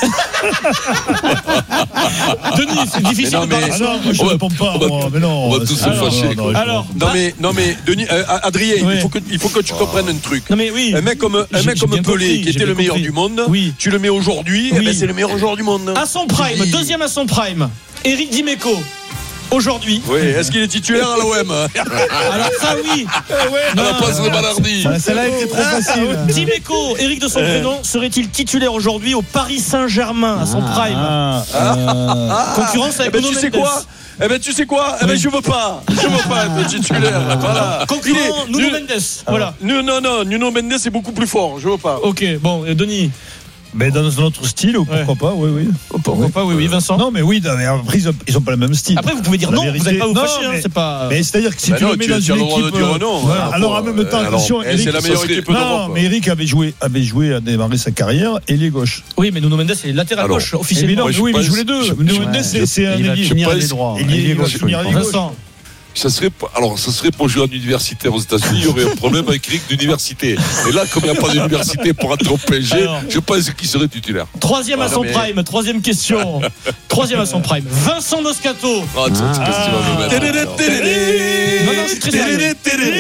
Denis, c'est difficile Mais non, de parler mais- Ah ça. non, moi je On va- réponds pas. on va- moi, mais non. on va tous se Alors, fâcher, non, quoi. non, Alors, Non mais, non mais Denis, euh, Adrien, Ouais. il, faut que, il faut que tu comprennes un truc. Non mais oui. Un mec comme, un J'ai- mec j'ai comme bien Pelé, compris, qui j'ai était bien le meilleur compris. du monde, Oui. tu le mets aujourd'hui, eh Oui. ben, c'est le meilleur joueur du monde. À son prime, Oui. deuxième à son prime, Eric Dimeco. Aujourd'hui. Oui, est-ce qu'il est titulaire à l'O M? Alors ça oui. À la place de Balardi. Voilà, celle-là était trop facile. Dimeco, Eric de son prénom, serait-il titulaire aujourd'hui au Paris Saint-Germain à son prime? Ah, euh, Concurrence Eh avec ben, Nuno tu sais Mendes. quoi Eh ben tu sais quoi Eh ben Oui. je veux pas, je veux pas être titulaire. Voilà. Concurrent Il est- Nuno Nu- Mendes. Voilà. Nu- Non non, Nuno Mendes est beaucoup plus fort. Je veux pas. Ok, bon, et Denis. mais dans un autre style, pourquoi pas, oui, oui. Pourquoi pas, oui, oui, Vincent. Non, mais oui, non, mais après, ils ont, ils ont pas le même style. Après, vous pouvez dire La non, vérité- vous n'allez pas vous Non, fâcher, hein, mais- c'est pas. Mais c'est-à-dire que si Bah tu non, le mets tu- dans tu as une le droit de équipe. dire non, Voilà, hein, alors en pour, même temps, euh, attention, alors, et Eric, c'est la ça meilleure serait- équipe non, d'Europe. mais Eric avait joué, avait joué à démarrer sa carrière ailier gauche. Oui, mais Nuno Mendes est latéral Alors, gauche, officiellement. Évidemment, Moi, je oui, mais il pense- joue les deux. je- Nuno Ouais, Mendes, c'est c'est un il va ailier. finir pense- les droits. ailier Ailier gauche, gauche, finir oui. ailier gauche. Vincent. Ça serait, alors, ça serait pour jouer en universitaire aux États-Unis, il y aurait un problème avec Eric d'université. Et là, comme il n'y a pas d'université pour entrer au P S G, Alors. je pense qu'il serait titulaire. Troisième à Ah, son mais- prime, troisième question. Troisième à son prime. Vincent Moscato. Ah, tu sais, qu'est-ce que tu vas me mettre. Non, non, c'est très sérieux.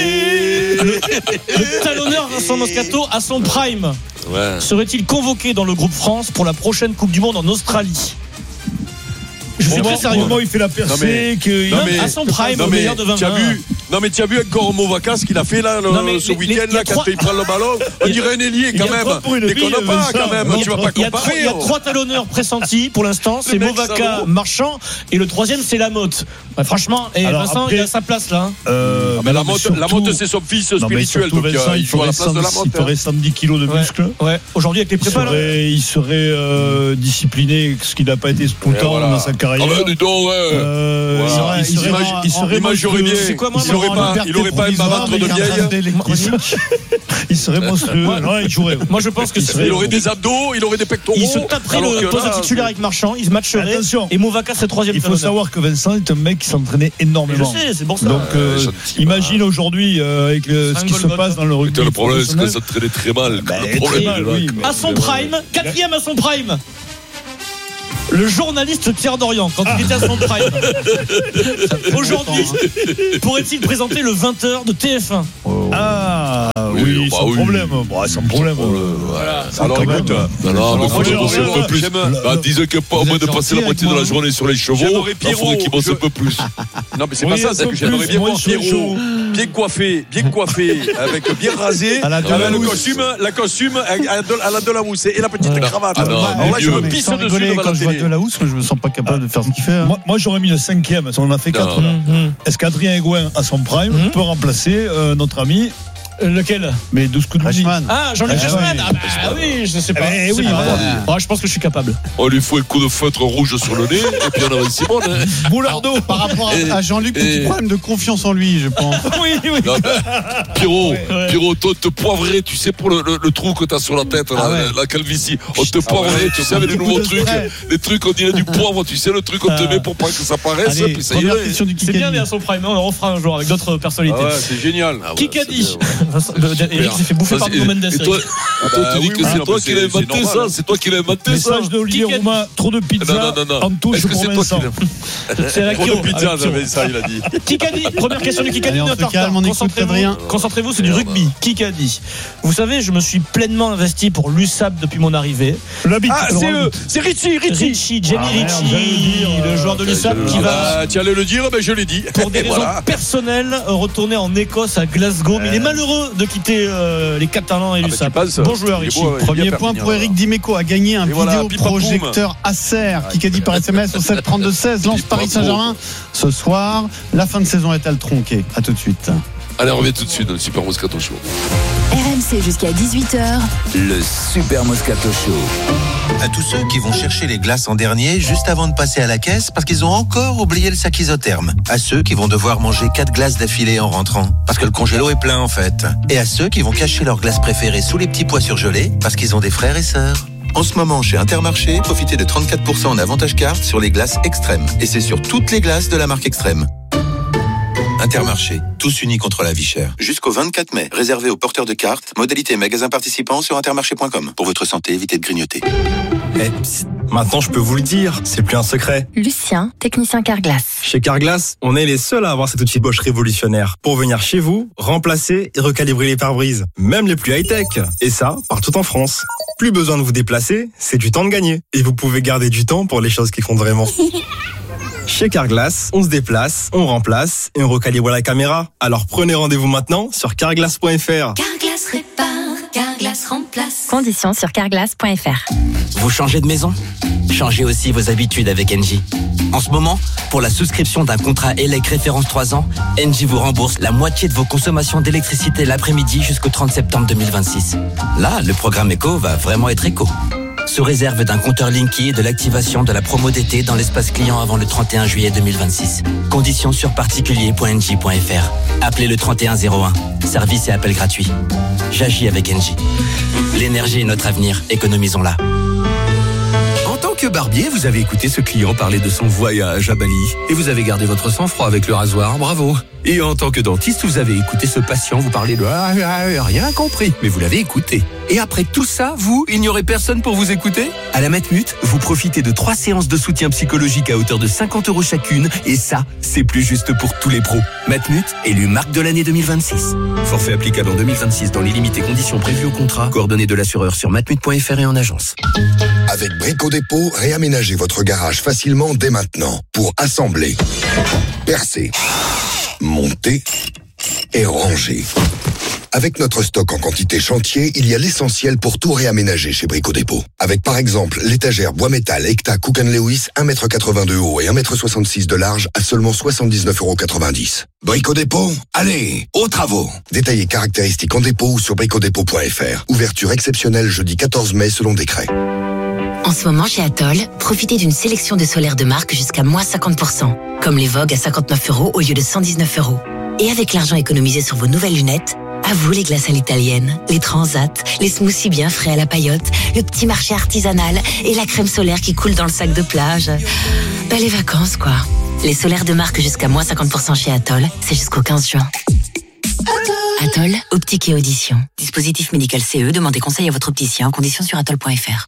Le talonneur Vincent Moscato à son prime. Ouais. Serait-il convoqué dans le groupe France pour la prochaine Coupe du Monde en Australie? Je suis très sérieux. Au moment où il fait la percée, à son prime, au meilleur de vingt. Tu as vu? Non, mais tu as vu encore Movaca ce qu'il a fait là, le, non, ce week-end là, quand il prend le ballon? On dirait un ailier quand même. Déconne pas quand même. Tu vas pas comparer. Il y a trois talonneurs pressentis pour l'instant. C'est Movaca, Marchand et le troisième c'est Lamotte. Ouais, franchement, et alors, Vincent après, il a sa place là. Hein. Euh, mais Lamotte, surtout... Lamotte c'est son fils non, spirituel, donc Vincent, il, il joue à la place de Lamotte. Il ferait cent dix kilos de muscles. Ouais. ouais. Aujourd'hui avec les prépas, il serait euh, discipliné, ce qui n'a pas été tout le temps voilà. dans sa carrière. Ah ben dis donc, ouais. Euh, voilà. Il serait, il serait, il serait bien. Il aurait pas, il aurait pas une bavatre de vieille. Il serait monstrueux. Il jouerait. Moi je pense que il aurait des abdos, il aurait des pectoraux. Il se taperait le poste de titulaire avec Marchand, il se matcherait. Et Movaca c'est troisième. Il faut savoir que Vincent est un mec qui s'entraînait énormément. Je sais, c'est pour ça. Donc, euh, euh, imagine aujourd'hui euh, avec le, ce qui se passe dans le rugby. Le problème, c'est que ça s'entraînait très mal. Bah, le problème, mal, oui, à son prime, quatrième à son prime. Le journaliste Pierre Dorian, quand il était à son prime. Aujourd'hui, pourrait-il présenter le vingt heures de T F un? Oh. Ah oui, oui bah sans oui. problème. Bon, sans problème. Euh, voilà. Alors écoute, non, non, mais faut bosser un peu plus. Bah, disons que pas au moins de passer la moitié de la journée sur les chevaux. Il faudrait qu'il bosse un peu plus. Non, mais c'est pas ça, c'est que j'aimerais bien voir Pierrot bien coiffé, bien coiffé, avec bien rasé, avec le costume, la costume à la de la mousse et la petite cravate. Alors là, je me pisse dessus devant la télé. De la housse, je me sens pas capable de faire ce qu'il fait. Hein. Moi, moi, j'aurais mis le cinquième. On en a fait quatre. Mmh. Est-ce qu'Adrien Aigouin, à son prime, mmh. peut remplacer euh, notre ami? Lequel? Mais douze coups de Reichmann. Ah, Jean-Luc Reichmann. Ah, bah, ah oui, je sais pas. Eh oui, ah, ouais, je pense que je suis capable. On lui faut un coup de feutre rouge sur le nez et puis on a réussi bon. Hein. Boulardeau. Par rapport à, à Jean-Luc, petit et... problème de confiance en lui, je pense. oui, oui. Non, bah, Pierrot, ouais, ouais. Pierrot, toi, te poivrer, tu sais, pour le, le, le trou que t'as sur la tête, ah, la, ouais. la calvitie. On te poivrer, ah, ouais, tu sais, avec les nouveaux trucs. Les trucs, on dirait du poivre, tu sais, le truc qu'on te met pour pas que ça paraisse. Allez, puis ça y est. C'est bien, mais à son prime, on le refera un jour avec d'autres personnalités. C'est génial. Kikadi. Eric s'est fait bouffer par Bruno Mendes. Et toi, tu dis que c'est toi qui l'as inventé ça. C'est toi qui l'as inventé ça. Message d'Olivier Romain, trop de pizza en touche pour Vincent. C'est la Trop de pizza, j'avais ça, il a dit. Kikadi, première question du Kikadi. Concentrez-vous, c'est du rugby. Kikadi. Vous savez, je me suis pleinement investi pour l'U S A P depuis mon arrivée. Ah, c'est eux, c'est Richie, Richie. Richie, Jenny Richie, le joueur de l'U S A P qui va. Tu allais le dire, mais je l'ai dit. Pour des raisons personnelles, retourner en Écosse à Glasgow, mais il est malheureux de quitter Euh, les Catalans et l'U S A P. Ah bah bon joueur, Richie. Beau, Premier point pour Eric Dimeco, a gagné un vidéoprojecteur Acer. Kikadi par S M S au sept trente-deux seize. Lance Paris Saint-Germain ce soir. La fin de saison est-elle tronquée? À tout de suite. Allez, on revient tout de suite dans le Super Moscato Show. R M C jusqu'à dix-huit heures. Le Super Moscato Show. À tous ceux qui vont chercher les glaces en dernier juste avant de passer à la caisse parce qu'ils ont encore oublié le sac isotherme. À ceux qui vont devoir manger quatre glaces d'affilée en rentrant parce que le congélo est plein en fait. Et à ceux qui vont cacher leurs glaces préférées sous les petits pois surgelés parce qu'ils ont des frères et sœurs. En ce moment, chez Intermarché, profitez de trente-quatre pour cent en avantage carte sur les glaces Extrême. Et c'est sur toutes les glaces de la marque Extrême. Intermarché, tous unis contre la vie chère. Jusqu'au vingt-quatre mai, réservé aux porteurs de cartes. Modalité magasin participant sur intermarché point com. Pour votre santé, évitez de grignoter. Eh, psst, maintenant je peux vous le dire, c'est plus un secret. Lucien, technicien Carglass. Chez Carglass, on est les seuls à avoir cet outil Bosch révolutionnaire pour venir chez vous, remplacer et recalibrer les pare-brises, même les plus high-tech. Et ça, partout en France. Plus besoin de vous déplacer, c'est du temps de gagner. Et vous pouvez garder du temps pour les choses qui comptent vraiment. Chez Carglass, on se déplace, on remplace et on recalibre la caméra. Alors prenez rendez-vous maintenant sur carglass point f r. Carglass répare, Carglass remplace. Conditions sur carglass point f r. Vous changez de maison? Changez aussi vos habitudes avec Engie. En ce moment, pour la souscription d'un contrat E L E C référence trois ans, Engie vous rembourse la moitié de vos consommations d'électricité l'après-midi jusqu'au trente septembre deux mille vingt-six. Là, le programme éco va vraiment être éco. Sous réserve d'un compteur Linky et de l'activation de la promo d'été dans l'espace client avant le trente et un juillet deux mille vingt-six. Conditions sur particulier point engie point f r. Appelez le trente et un zéro un. Service et appel gratuit. J'agis avec Engie. L'énergie est notre avenir. Économisons-la. En tant que barbier, vous avez écouté ce client parler de son voyage à Bali et vous avez gardé votre sang-froid avec le rasoir. Bravo. Et en tant que dentiste, vous avez écouté ce patient vous parler de ah, ah, rien compris, mais vous l'avez écouté. Et après tout ça, vous, il n'y aurait personne pour vous écouter? À la Matmut, vous profitez de trois séances de soutien psychologique à hauteur de cinquante euros chacune, et ça, c'est plus juste pour tous les pros. Matmut, élu marque de l'année deux mille vingt-six. Forfait applicable en deux mille vingt-six dans les limites et conditions prévues au contrat. Coordonnées de l'assureur sur matmut point f r et en agence. Avec Brico Dépôt, réaménagez votre garage facilement dès maintenant pour assembler, percer, monter et ranger. Avec notre stock en quantité chantier, il y a l'essentiel pour tout réaménager chez Brico Dépôt. Avec par exemple l'étagère bois métal Ecta Cook and Lewis un mètre quatre-vingt-deux haut et un mètre soixante-six de large à seulement soixante-dix-neuf euros quatre-vingt-dix. Brico Dépôt, allez, aux travaux. Détaillez caractéristiques en dépôt ou sur brico dépôt point f r. Ouverture exceptionnelle jeudi quatorze mai selon décret. En ce moment, chez Atoll, profitez d'une sélection de solaires de marque jusqu'à moins cinquante pour cent. Comme les Vogue à cinquante-neuf euros au lieu de cent dix-neuf euros. Et avec l'argent économisé sur vos nouvelles lunettes, à vous les glaces à l'italienne, les transats, les smoothies bien frais à la paillote, le petit marché artisanal et la crème solaire qui coule dans le sac de plage. Ben, les vacances, quoi. Les solaires de marque jusqu'à moins cinquante pour cent chez Atoll, c'est jusqu'au quinze juin. Atoll, optique et audition. Dispositif médical C E, demandez conseil à votre opticien, conditions sur atoll point f r.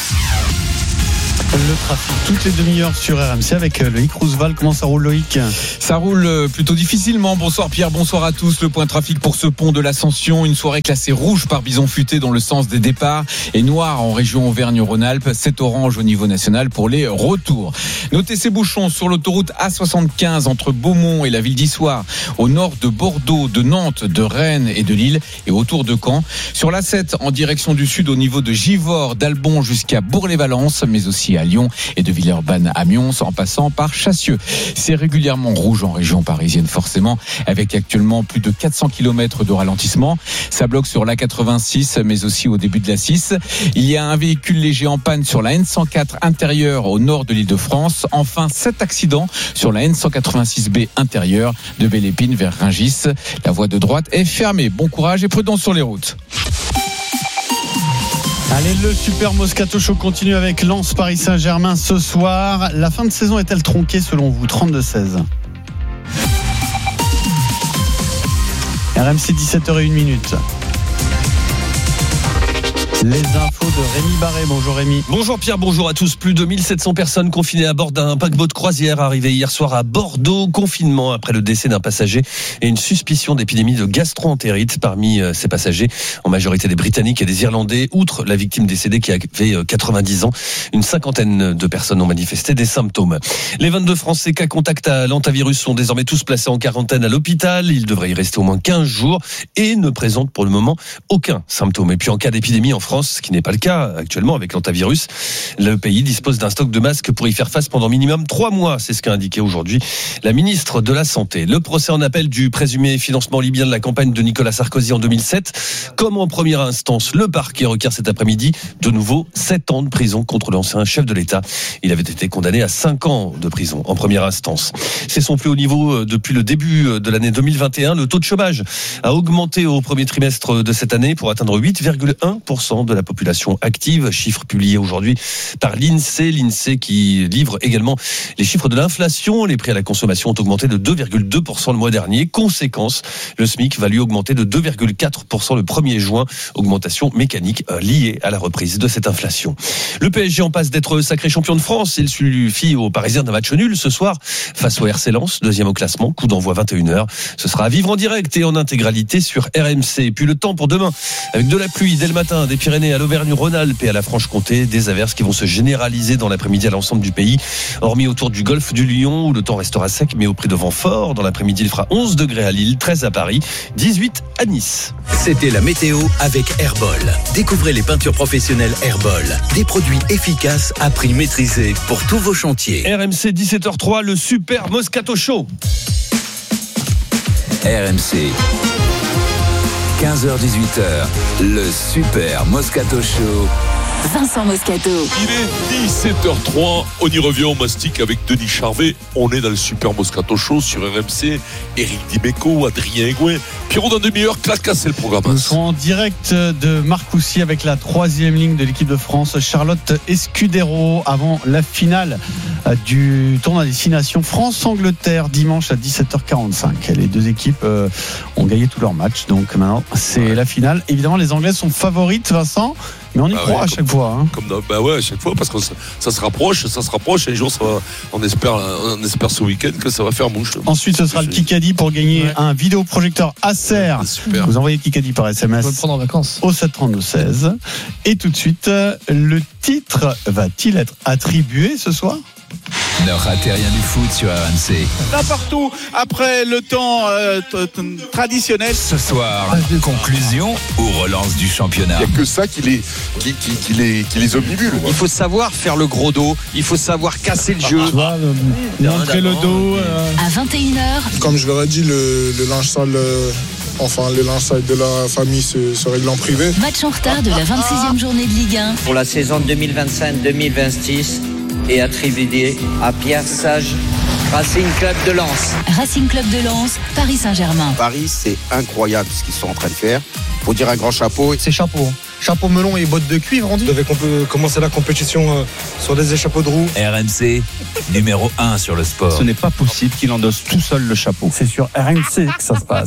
Le trafic toutes les demi-heures sur R M C avec Loïc Roosevelt. Comment ça roule, Loïc? Ça roule plutôt difficilement. Bonsoir Pierre, bonsoir à tous. Le point trafic pour ce pont de l'Ascension. Une soirée classée rouge par Bison Futé dans le sens des départs et noire en région Auvergne-Rhône-Alpes. C'est orange au niveau national pour les retours. Notez ces bouchons sur l'autoroute A soixante-quinze entre Beaumont et la ville d'Issoire, au nord de Bordeaux, de Nantes, de Rennes et de Lille et autour de Caen. Sur l'A sept en direction du sud au niveau de Givors, d'Albon jusqu'à Bourg-les-Valences, mais aussi à Lyon et de Villeurbanne à Mions en passant par Chassieux. C'est régulièrement rouge en région parisienne forcément, avec actuellement plus de quatre cents kilomètres de ralentissement. Ça bloque sur l'A quatre-vingt-six mais aussi au début de l'A six. Il y a un véhicule léger en panne sur la N cent quatre intérieure au nord de l'Île-de-France. Enfin, sept accidents sur la N cent quatre-vingt-six B intérieure de Belle-Épine vers Rungis. La voie de droite est fermée. Bon courage et prudence sur les routes. Allez, le Super Moscato Show continue avec Lens Paris Saint-Germain ce soir. La fin de saison est-elle tronquée selon vous? Trente-deux seize. R M C dix-sept heures zéro un minute. Les infos de Rémi Barré. Bonjour Rémi. Bonjour Pierre, bonjour à tous. Plus de mille sept cents personnes confinées à bord d'un paquebot de croisière arrivé hier soir à Bordeaux. Confinement après le décès d'un passager et une suspicion d'épidémie de gastro-entérite parmi ces passagers, en majorité des Britanniques et des Irlandais. Outre la victime décédée qui avait quatre-vingt-dix ans, une cinquantaine de personnes ont manifesté des symptômes. Les vingt-deux Français cas contact à l'antavirus sont désormais tous placés en quarantaine à l'hôpital. Ils devraient y rester au moins quinze jours et ne présentent pour le moment aucun symptôme. Et puis en cas d'épidémie en France, ce qui n'est pas le cas actuellement avec l'antavirus, le pays dispose d'un stock de masques pour y faire face pendant minimum trois mois. C'est ce qu'a indiqué aujourd'hui la ministre de la Santé. Le procès en appel du présumé financement libyen de la campagne de Nicolas Sarkozy en deux mille sept. Comme en première instance, le parquet requiert cet après-midi de nouveau sept ans de prison contre l'ancien chef de l'État. Il avait été condamné à cinq ans de prison en première instance. C'est son plus haut niveau depuis le début de l'année deux mille vingt et un. Le taux de chômage a augmenté au premier trimestre de cette année pour atteindre huit virgule un pour cent de la population active, chiffre publié aujourd'hui par l'INSEE, l'INSEE qui livre également les chiffres de l'inflation. Les prix à la consommation ont augmenté de deux virgule deux pour cent le mois dernier. Conséquence, le SMIC va lui augmenter de deux virgule quatre pour cent le premier juin, augmentation mécanique liée à la reprise de cette inflation. Le P S G en passe d'être sacré champion de France. Il suffit aux Parisiens d'un match nul ce soir face au R C Lens, deuxième au classement, coup d'envoi vingt et une heures. Ce sera à vivre en direct et en intégralité sur R M C. Puis le temps pour demain, avec de la pluie dès le matin, des Pyrénées à l'Auvergne-Rhône-Alpes et à la Franche-Comté, des averses qui vont se généraliser dans l'après-midi à l'ensemble du pays, hormis autour du golfe du Lion où le temps restera sec mais au prix de vent fort. Dans l'après-midi, il fera onze degrés à Lille, treize à Paris, dix-huit à Nice. C'était la météo avec Herbol. Découvrez les peintures professionnelles Herbol. Des produits efficaces à prix maîtrisé pour tous vos chantiers. R M C dix-sept heures zéro trois, le Super Moscato Show. R M C. quinze heures dix-huit heures, le Super Moscato Show. Vincent Moscato. Il est dix-sept heures trois, on y revient, on mastique avec Denis Charvet. On est dans le Super Moscato Show sur R M C. Éric Dimeco, Adrien Egouin. Pierrot, dans demi-heure, claque, c'est le programme. Nous serons en direct de Marcoussis avec la troisième ligne de l'équipe de France, Charlotte Escudero, avant la finale du tournoi des Six Nations France-Angleterre dimanche à dix-sept heures quarante-cinq. Les deux équipes ont gagné tous leurs matchs, donc maintenant c'est ouais. la finale. Évidemment, les Anglais sont favorites, Vincent. Mais on y bah croit ouais, à chaque comme, fois. Hein. Comme, bah ouais, à chaque fois, parce que ça, ça se rapproche, ça se rapproche. Un jour, ça va, on espère, on espère ce week-end que ça va faire mouche. Ensuite, ce sera le Kikadi pour gagner ouais. un vidéoprojecteur Acer. Ouais, vous envoyez Kikadi par S M S. On va le prendre en vacances. Au sept trente-deux seize. Et tout de suite, le titre va-t-il être attribué ce soir ? Ne ratez rien du foot sur R M C. Là partout, après le temps euh, t- t- traditionnel. Ce soir, conclusion ou relance du championnat. Il n'y a que ça qui les, qui, qui, qui les, qui les omnibule. Il faut savoir faire le gros dos, il faut savoir casser le jeu. Tu vois, le, montrer le dos. Euh... À vingt et une heures. Comme je leur ai dit, le, le linge sale, euh, enfin le linge sale de la famille se, se règle en privé. Match en retard de la vingt-sixième journée de Ligue un. Pour la saison deux mille vingt-cinq deux mille vingt-six. Et attribué à Pierre Sage, Racing Club de Lens. Racing Club de Lens, Paris Saint-Germain. Paris, c'est incroyable ce qu'ils sont en train de faire. Faut dire un grand chapeau. C'est chapeau. Chapeau melon et bottes de cuivre, on dit. Vous devez comp- commencer la compétition euh, sur des échappeaux de roue. R M C, numéro un sur le sport. Ce n'est pas possible qu'il endosse tout seul le chapeau. C'est sur R M C que ça se passe.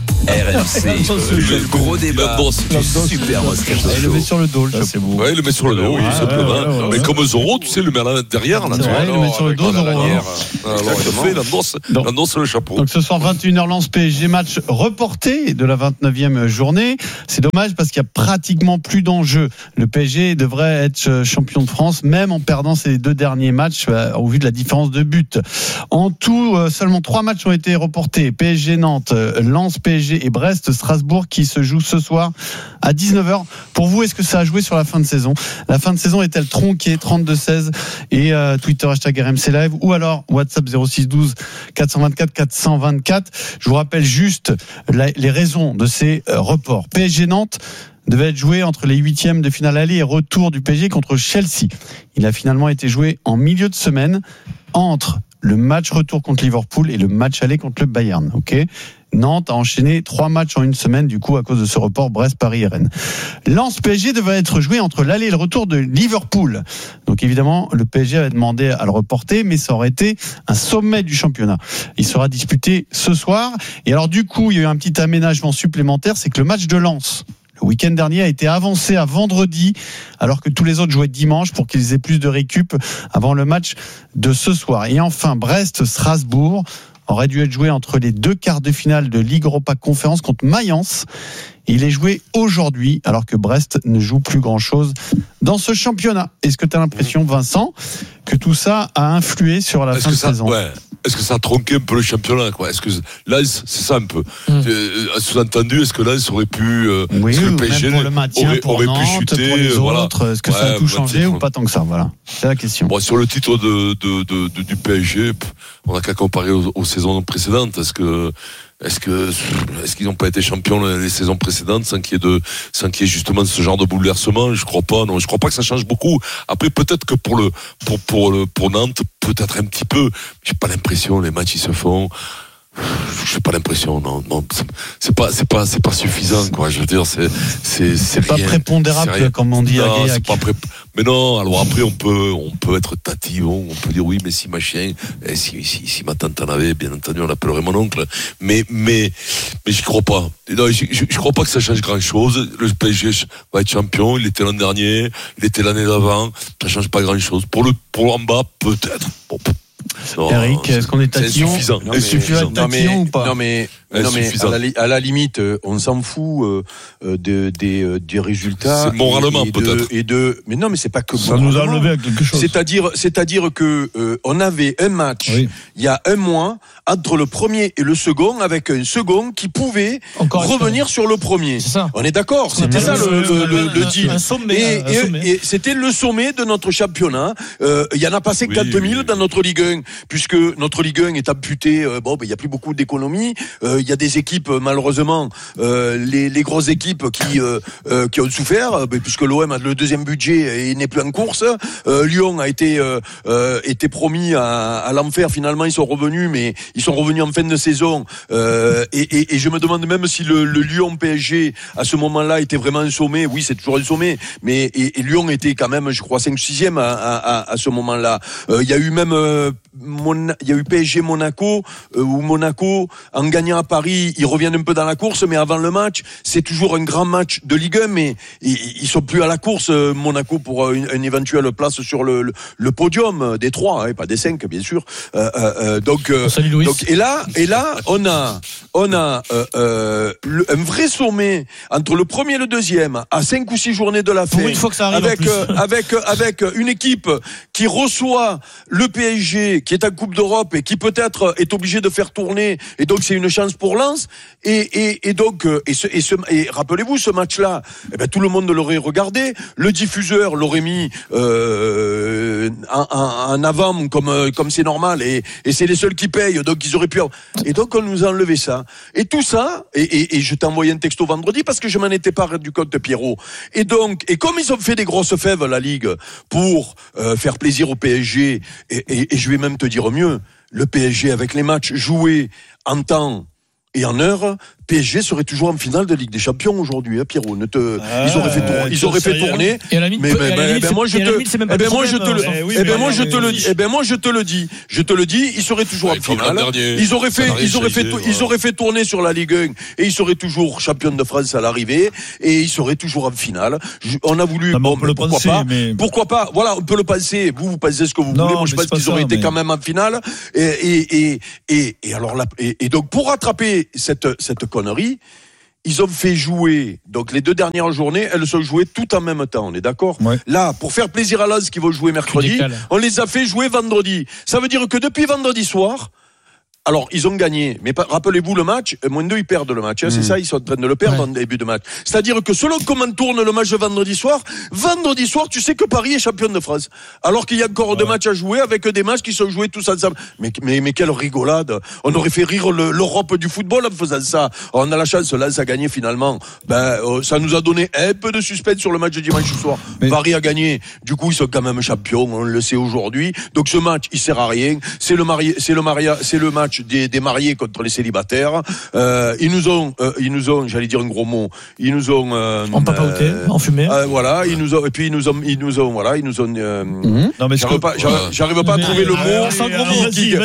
R M C, le gros débat du Super Moscato. Il le met sur le dos, le chapeau. Ouais, il le met sur le dos, oui, simplement. Mais comme Zorro, tu sais, le met là derrière. Là, ouais, il le met sur le dos, Zorro. Alors, il fait, il annonce le chapeau. Donc ce soir, vingt et une heures, Lens P S G, match reporté de la vingt-neuvième journée. C'est dommage parce qu'il y a pratiquement plus d'enjeux. Le P S G devrait être champion de France, même en perdant ses deux derniers matchs au vu de la différence de but. En tout, seulement trois matchs ont été reportés. P S G Nantes, Lens P S G et Brest Strasbourg qui se jouent ce soir à dix-neuf heures. Pour vous, est-ce que ça a joué sur la fin de saison ? La fin de saison est-elle tronquée ? trente-deux seize et euh, Twitter hashtag R M C Live ou alors WhatsApp zéro six douze quatre cent vingt-quatre quatre cent vingt-quatre. Je vous rappelle juste la, les raisons de ces euh, reports. P S G Nantes devait être joué entre les huitièmes de finale aller et retour du P S G contre Chelsea. Il a finalement été joué en milieu de semaine entre le match retour contre Liverpool et le match aller contre le Bayern. Ok. Nantes a enchaîné trois matchs en une semaine, du coup, à cause de ce report Brest, Paris et Rennes. Lens P S G devait être joué entre l'aller et le retour de Liverpool. Donc évidemment, le P S G avait demandé à le reporter, mais ça aurait été un sommet du championnat. Il sera disputé ce soir. Et alors du coup, il y a eu un petit aménagement supplémentaire, c'est que le match de Lens, le week-end dernier, a été avancé à vendredi, alors que tous les autres jouaient dimanche pour qu'ils aient plus de récup avant le match de ce soir. Et enfin, Brest-Strasbourg aurait dû être joué entre les deux quarts de finale de Ligue Europa Conférence contre Mayence. Il est joué aujourd'hui, alors que Brest ne joue plus grand-chose dans ce championnat. Est-ce que tu as l'impression, Vincent, que tout ça a influé sur la Est-ce fin de ça, saison ? Ouais. Est-ce que ça a tronqué un peu le championnat, quoi ? Est-ce que là, c'est ça un peu. Mmh. Euh, sous-entendu, est-ce que là, ça aurait pu, euh, oui, est-ce que le P S G pour le maintien, aurait, pour aurait Nantes, pu chuter, pour les voilà. autres, est-ce que ouais, ça a tout changé titre. ou pas tant que ça ? Voilà, c'est la question. Bon, sur le titre de, de, de, de du P S G, on n'a qu'à comparer aux, aux saisons précédentes. Est-ce que Est-ce que est-ce qu'ils n'ont pas été champions les saisons précédentes sans qu'il y ait de sans qu'il y ait justement ce genre de bouleversement ? Je crois pas. Non, je crois pas que ça change beaucoup. Après, peut-être que pour le pour pour le pour Nantes, peut-être un petit peu. J'ai pas l'impression. Les matchs ils se font. J'ai pas l'impression, non, non, c'est pas, c'est pas, c'est pas suffisant, quoi. Je veux dire, c'est, c'est, c'est, c'est pas rien, prépondérable, c'est comme on dit à non, Gaillac. c'est pas pré... Mais non, alors après, on peut, on peut être tatillon, on peut dire oui, mais si machin, et si, si, si ma tante en avait, bien entendu, on l'appellerait mon oncle. Mais, mais, mais je crois pas. Non, je, je, je crois pas que ça change grand chose. Le P S G va être champion. Il était l'an dernier, il était l'année d'avant. Ça change pas grand chose. Pour le, pour en bas, peut-être. Bon, non, Eric, est-ce qu'on est tatillon ? C'est insuffisant. Non, mais, suffisant. Non, mais, ou pas non mais, non mais à, la, à la limite, on s'en fout euh, de, des, euh, des résultats. C'est moralement et, et peut-être. De, et de, mais non, mais c'est pas que ça nous a enlevé à quelque chose. C'est-à-dire, c'est-à-dire que euh, on avait un match oui. il y a un mois entre le premier et le second, avec un second qui pouvait Encore revenir sur le premier. C'est ça. On est d'accord. C'était ça le, le, le, le deal. Un sommet, et, un et, sommet. et c'était le sommet de notre championnat. Euh, il y en a passé quatre mille oui, oui. dans notre Ligue un, puisque notre Ligue un est amputée. Euh, bon, ben il y a plus beaucoup d'économies. Euh, il y a des équipes malheureusement, euh, les, les grosses équipes qui euh, euh, qui ont souffert, puisque l'O M a le deuxième budget et n'est plus en course. Euh, Lyon a été euh, euh, été promis à, à l'enfer. Finalement, ils sont revenus, mais ils sont revenus en fin de saison. Euh, et, et, et je me demande même si le, le Lyon P S G à ce moment-là était vraiment un sommet. Oui, c'est toujours un sommet, mais et, et Lyon était quand même, je crois, cinq sixième à, à, à ce moment-là. Euh, il y a eu même euh, Mon, il y a eu P S G Monaco euh, où Monaco, en gagnant à Paris, ils reviennent un peu dans la course, mais avant le match, c'est toujours un grand match de Ligue un, mais ils, ils sont plus à la course, euh, Monaco, pour une, une éventuelle place sur le, le, le podium des trois, hein, pas des cinq, bien sûr. Euh, euh, donc, euh, donc, et là, et là, on a, on a euh, euh, le, un vrai sommet entre le premier et le deuxième, à cinq ou six journées de la fin. Pour une fois que ça arrive avec, en plus. euh, avec, avec une équipe qui reçoit le P S G, qui est en Coupe d'Europe et qui peut-être est obligé de faire tourner, et donc c'est une chance pour Lens. Et, et, et donc, et, ce, et, ce, et rappelez-vous, ce match-là, eh ben, tout le monde l'aurait regardé, le diffuseur l'aurait mis euh, en, en, en avant comme comme c'est normal, et, et c'est les seuls qui payent, donc ils auraient pu. Et donc on nous a enlevé ça. Et tout ça, et, et, et je t'ai envoyé un texto vendredi parce que je m'en étais pas rendu compte, Pierrot. Et donc, et comme ils ont fait des grosses fèves la Ligue pour euh, faire plaisir au P S G, et, et, et je vais même te dire mieux, le P S G avec les matchs joués en temps et en heure, P S G serait toujours en finale de Ligue des Champions aujourd'hui, hein, Pierrot. Ne te, ah, ils auraient fait tourner, ils auraient fait tourner. Et à la limite, mais, mais, mais, ben moi je te, eh ben moi je te le, eh ben moi je te le, eh ben moi je te le dis, je te le dis, ils seraient toujours en finale. Ils auraient fait, ils auraient fait, ils auraient fait tourner sur la Ligue un et ils seraient toujours champions de France à l'arrivée et ils seraient toujours en finale. On a voulu, bon, pourquoi pas, pourquoi pas. Voilà, on peut le penser. Vous, vous pensez ce que vous voulez. Moi, je pense qu'ils auraient été quand même en finale. Et et et et alors là, et donc pour rattraper cette cette connerie, ils ont fait jouer, donc les deux dernières journées, elles sont jouées tout en même temps, on est d'accord ? Ouais. Là, pour faire plaisir à Lens qui vont jouer mercredi, on les a fait jouer vendredi. Ça veut dire que depuis vendredi soir, alors, ils ont gagné, mais rappelez-vous le match, moins deux, ils perdent le match, hein, mmh. c'est ça, ils sont en train de le perdre ouais. en début de match. C'est-à-dire que selon comment tourne le match de vendredi soir, vendredi soir, tu sais que Paris est champion de France. Alors qu'il y a encore ouais. deux matchs à jouer avec des matchs qui sont joués tous ensemble. Mais, mais, mais quelle rigolade. On aurait fait rire le, l'Europe du football en faisant ça. On a la chance, là, ça a gagné finalement. Ben, euh, ça nous a donné un peu de suspense sur le match de dimanche soir. Mais... Paris a gagné. Du coup, ils sont quand même champions, on le sait aujourd'hui. Donc ce match, il sert à rien. C'est le marié, c'est le maria, c'est le match Des, des mariés contre les célibataires. Euh, ils nous ont, euh, ils nous ont, j'allais dire un gros mot, ils nous ont euh, en papaouté, euh, en fumée. Euh, voilà, ils nous ont, et puis ils nous ont, ils nous ont, voilà, ils nous ont. Euh, mmh. Non mais j'arrive pas, j'arrive, j'arrive pas à trouver le mot. Qui, qui,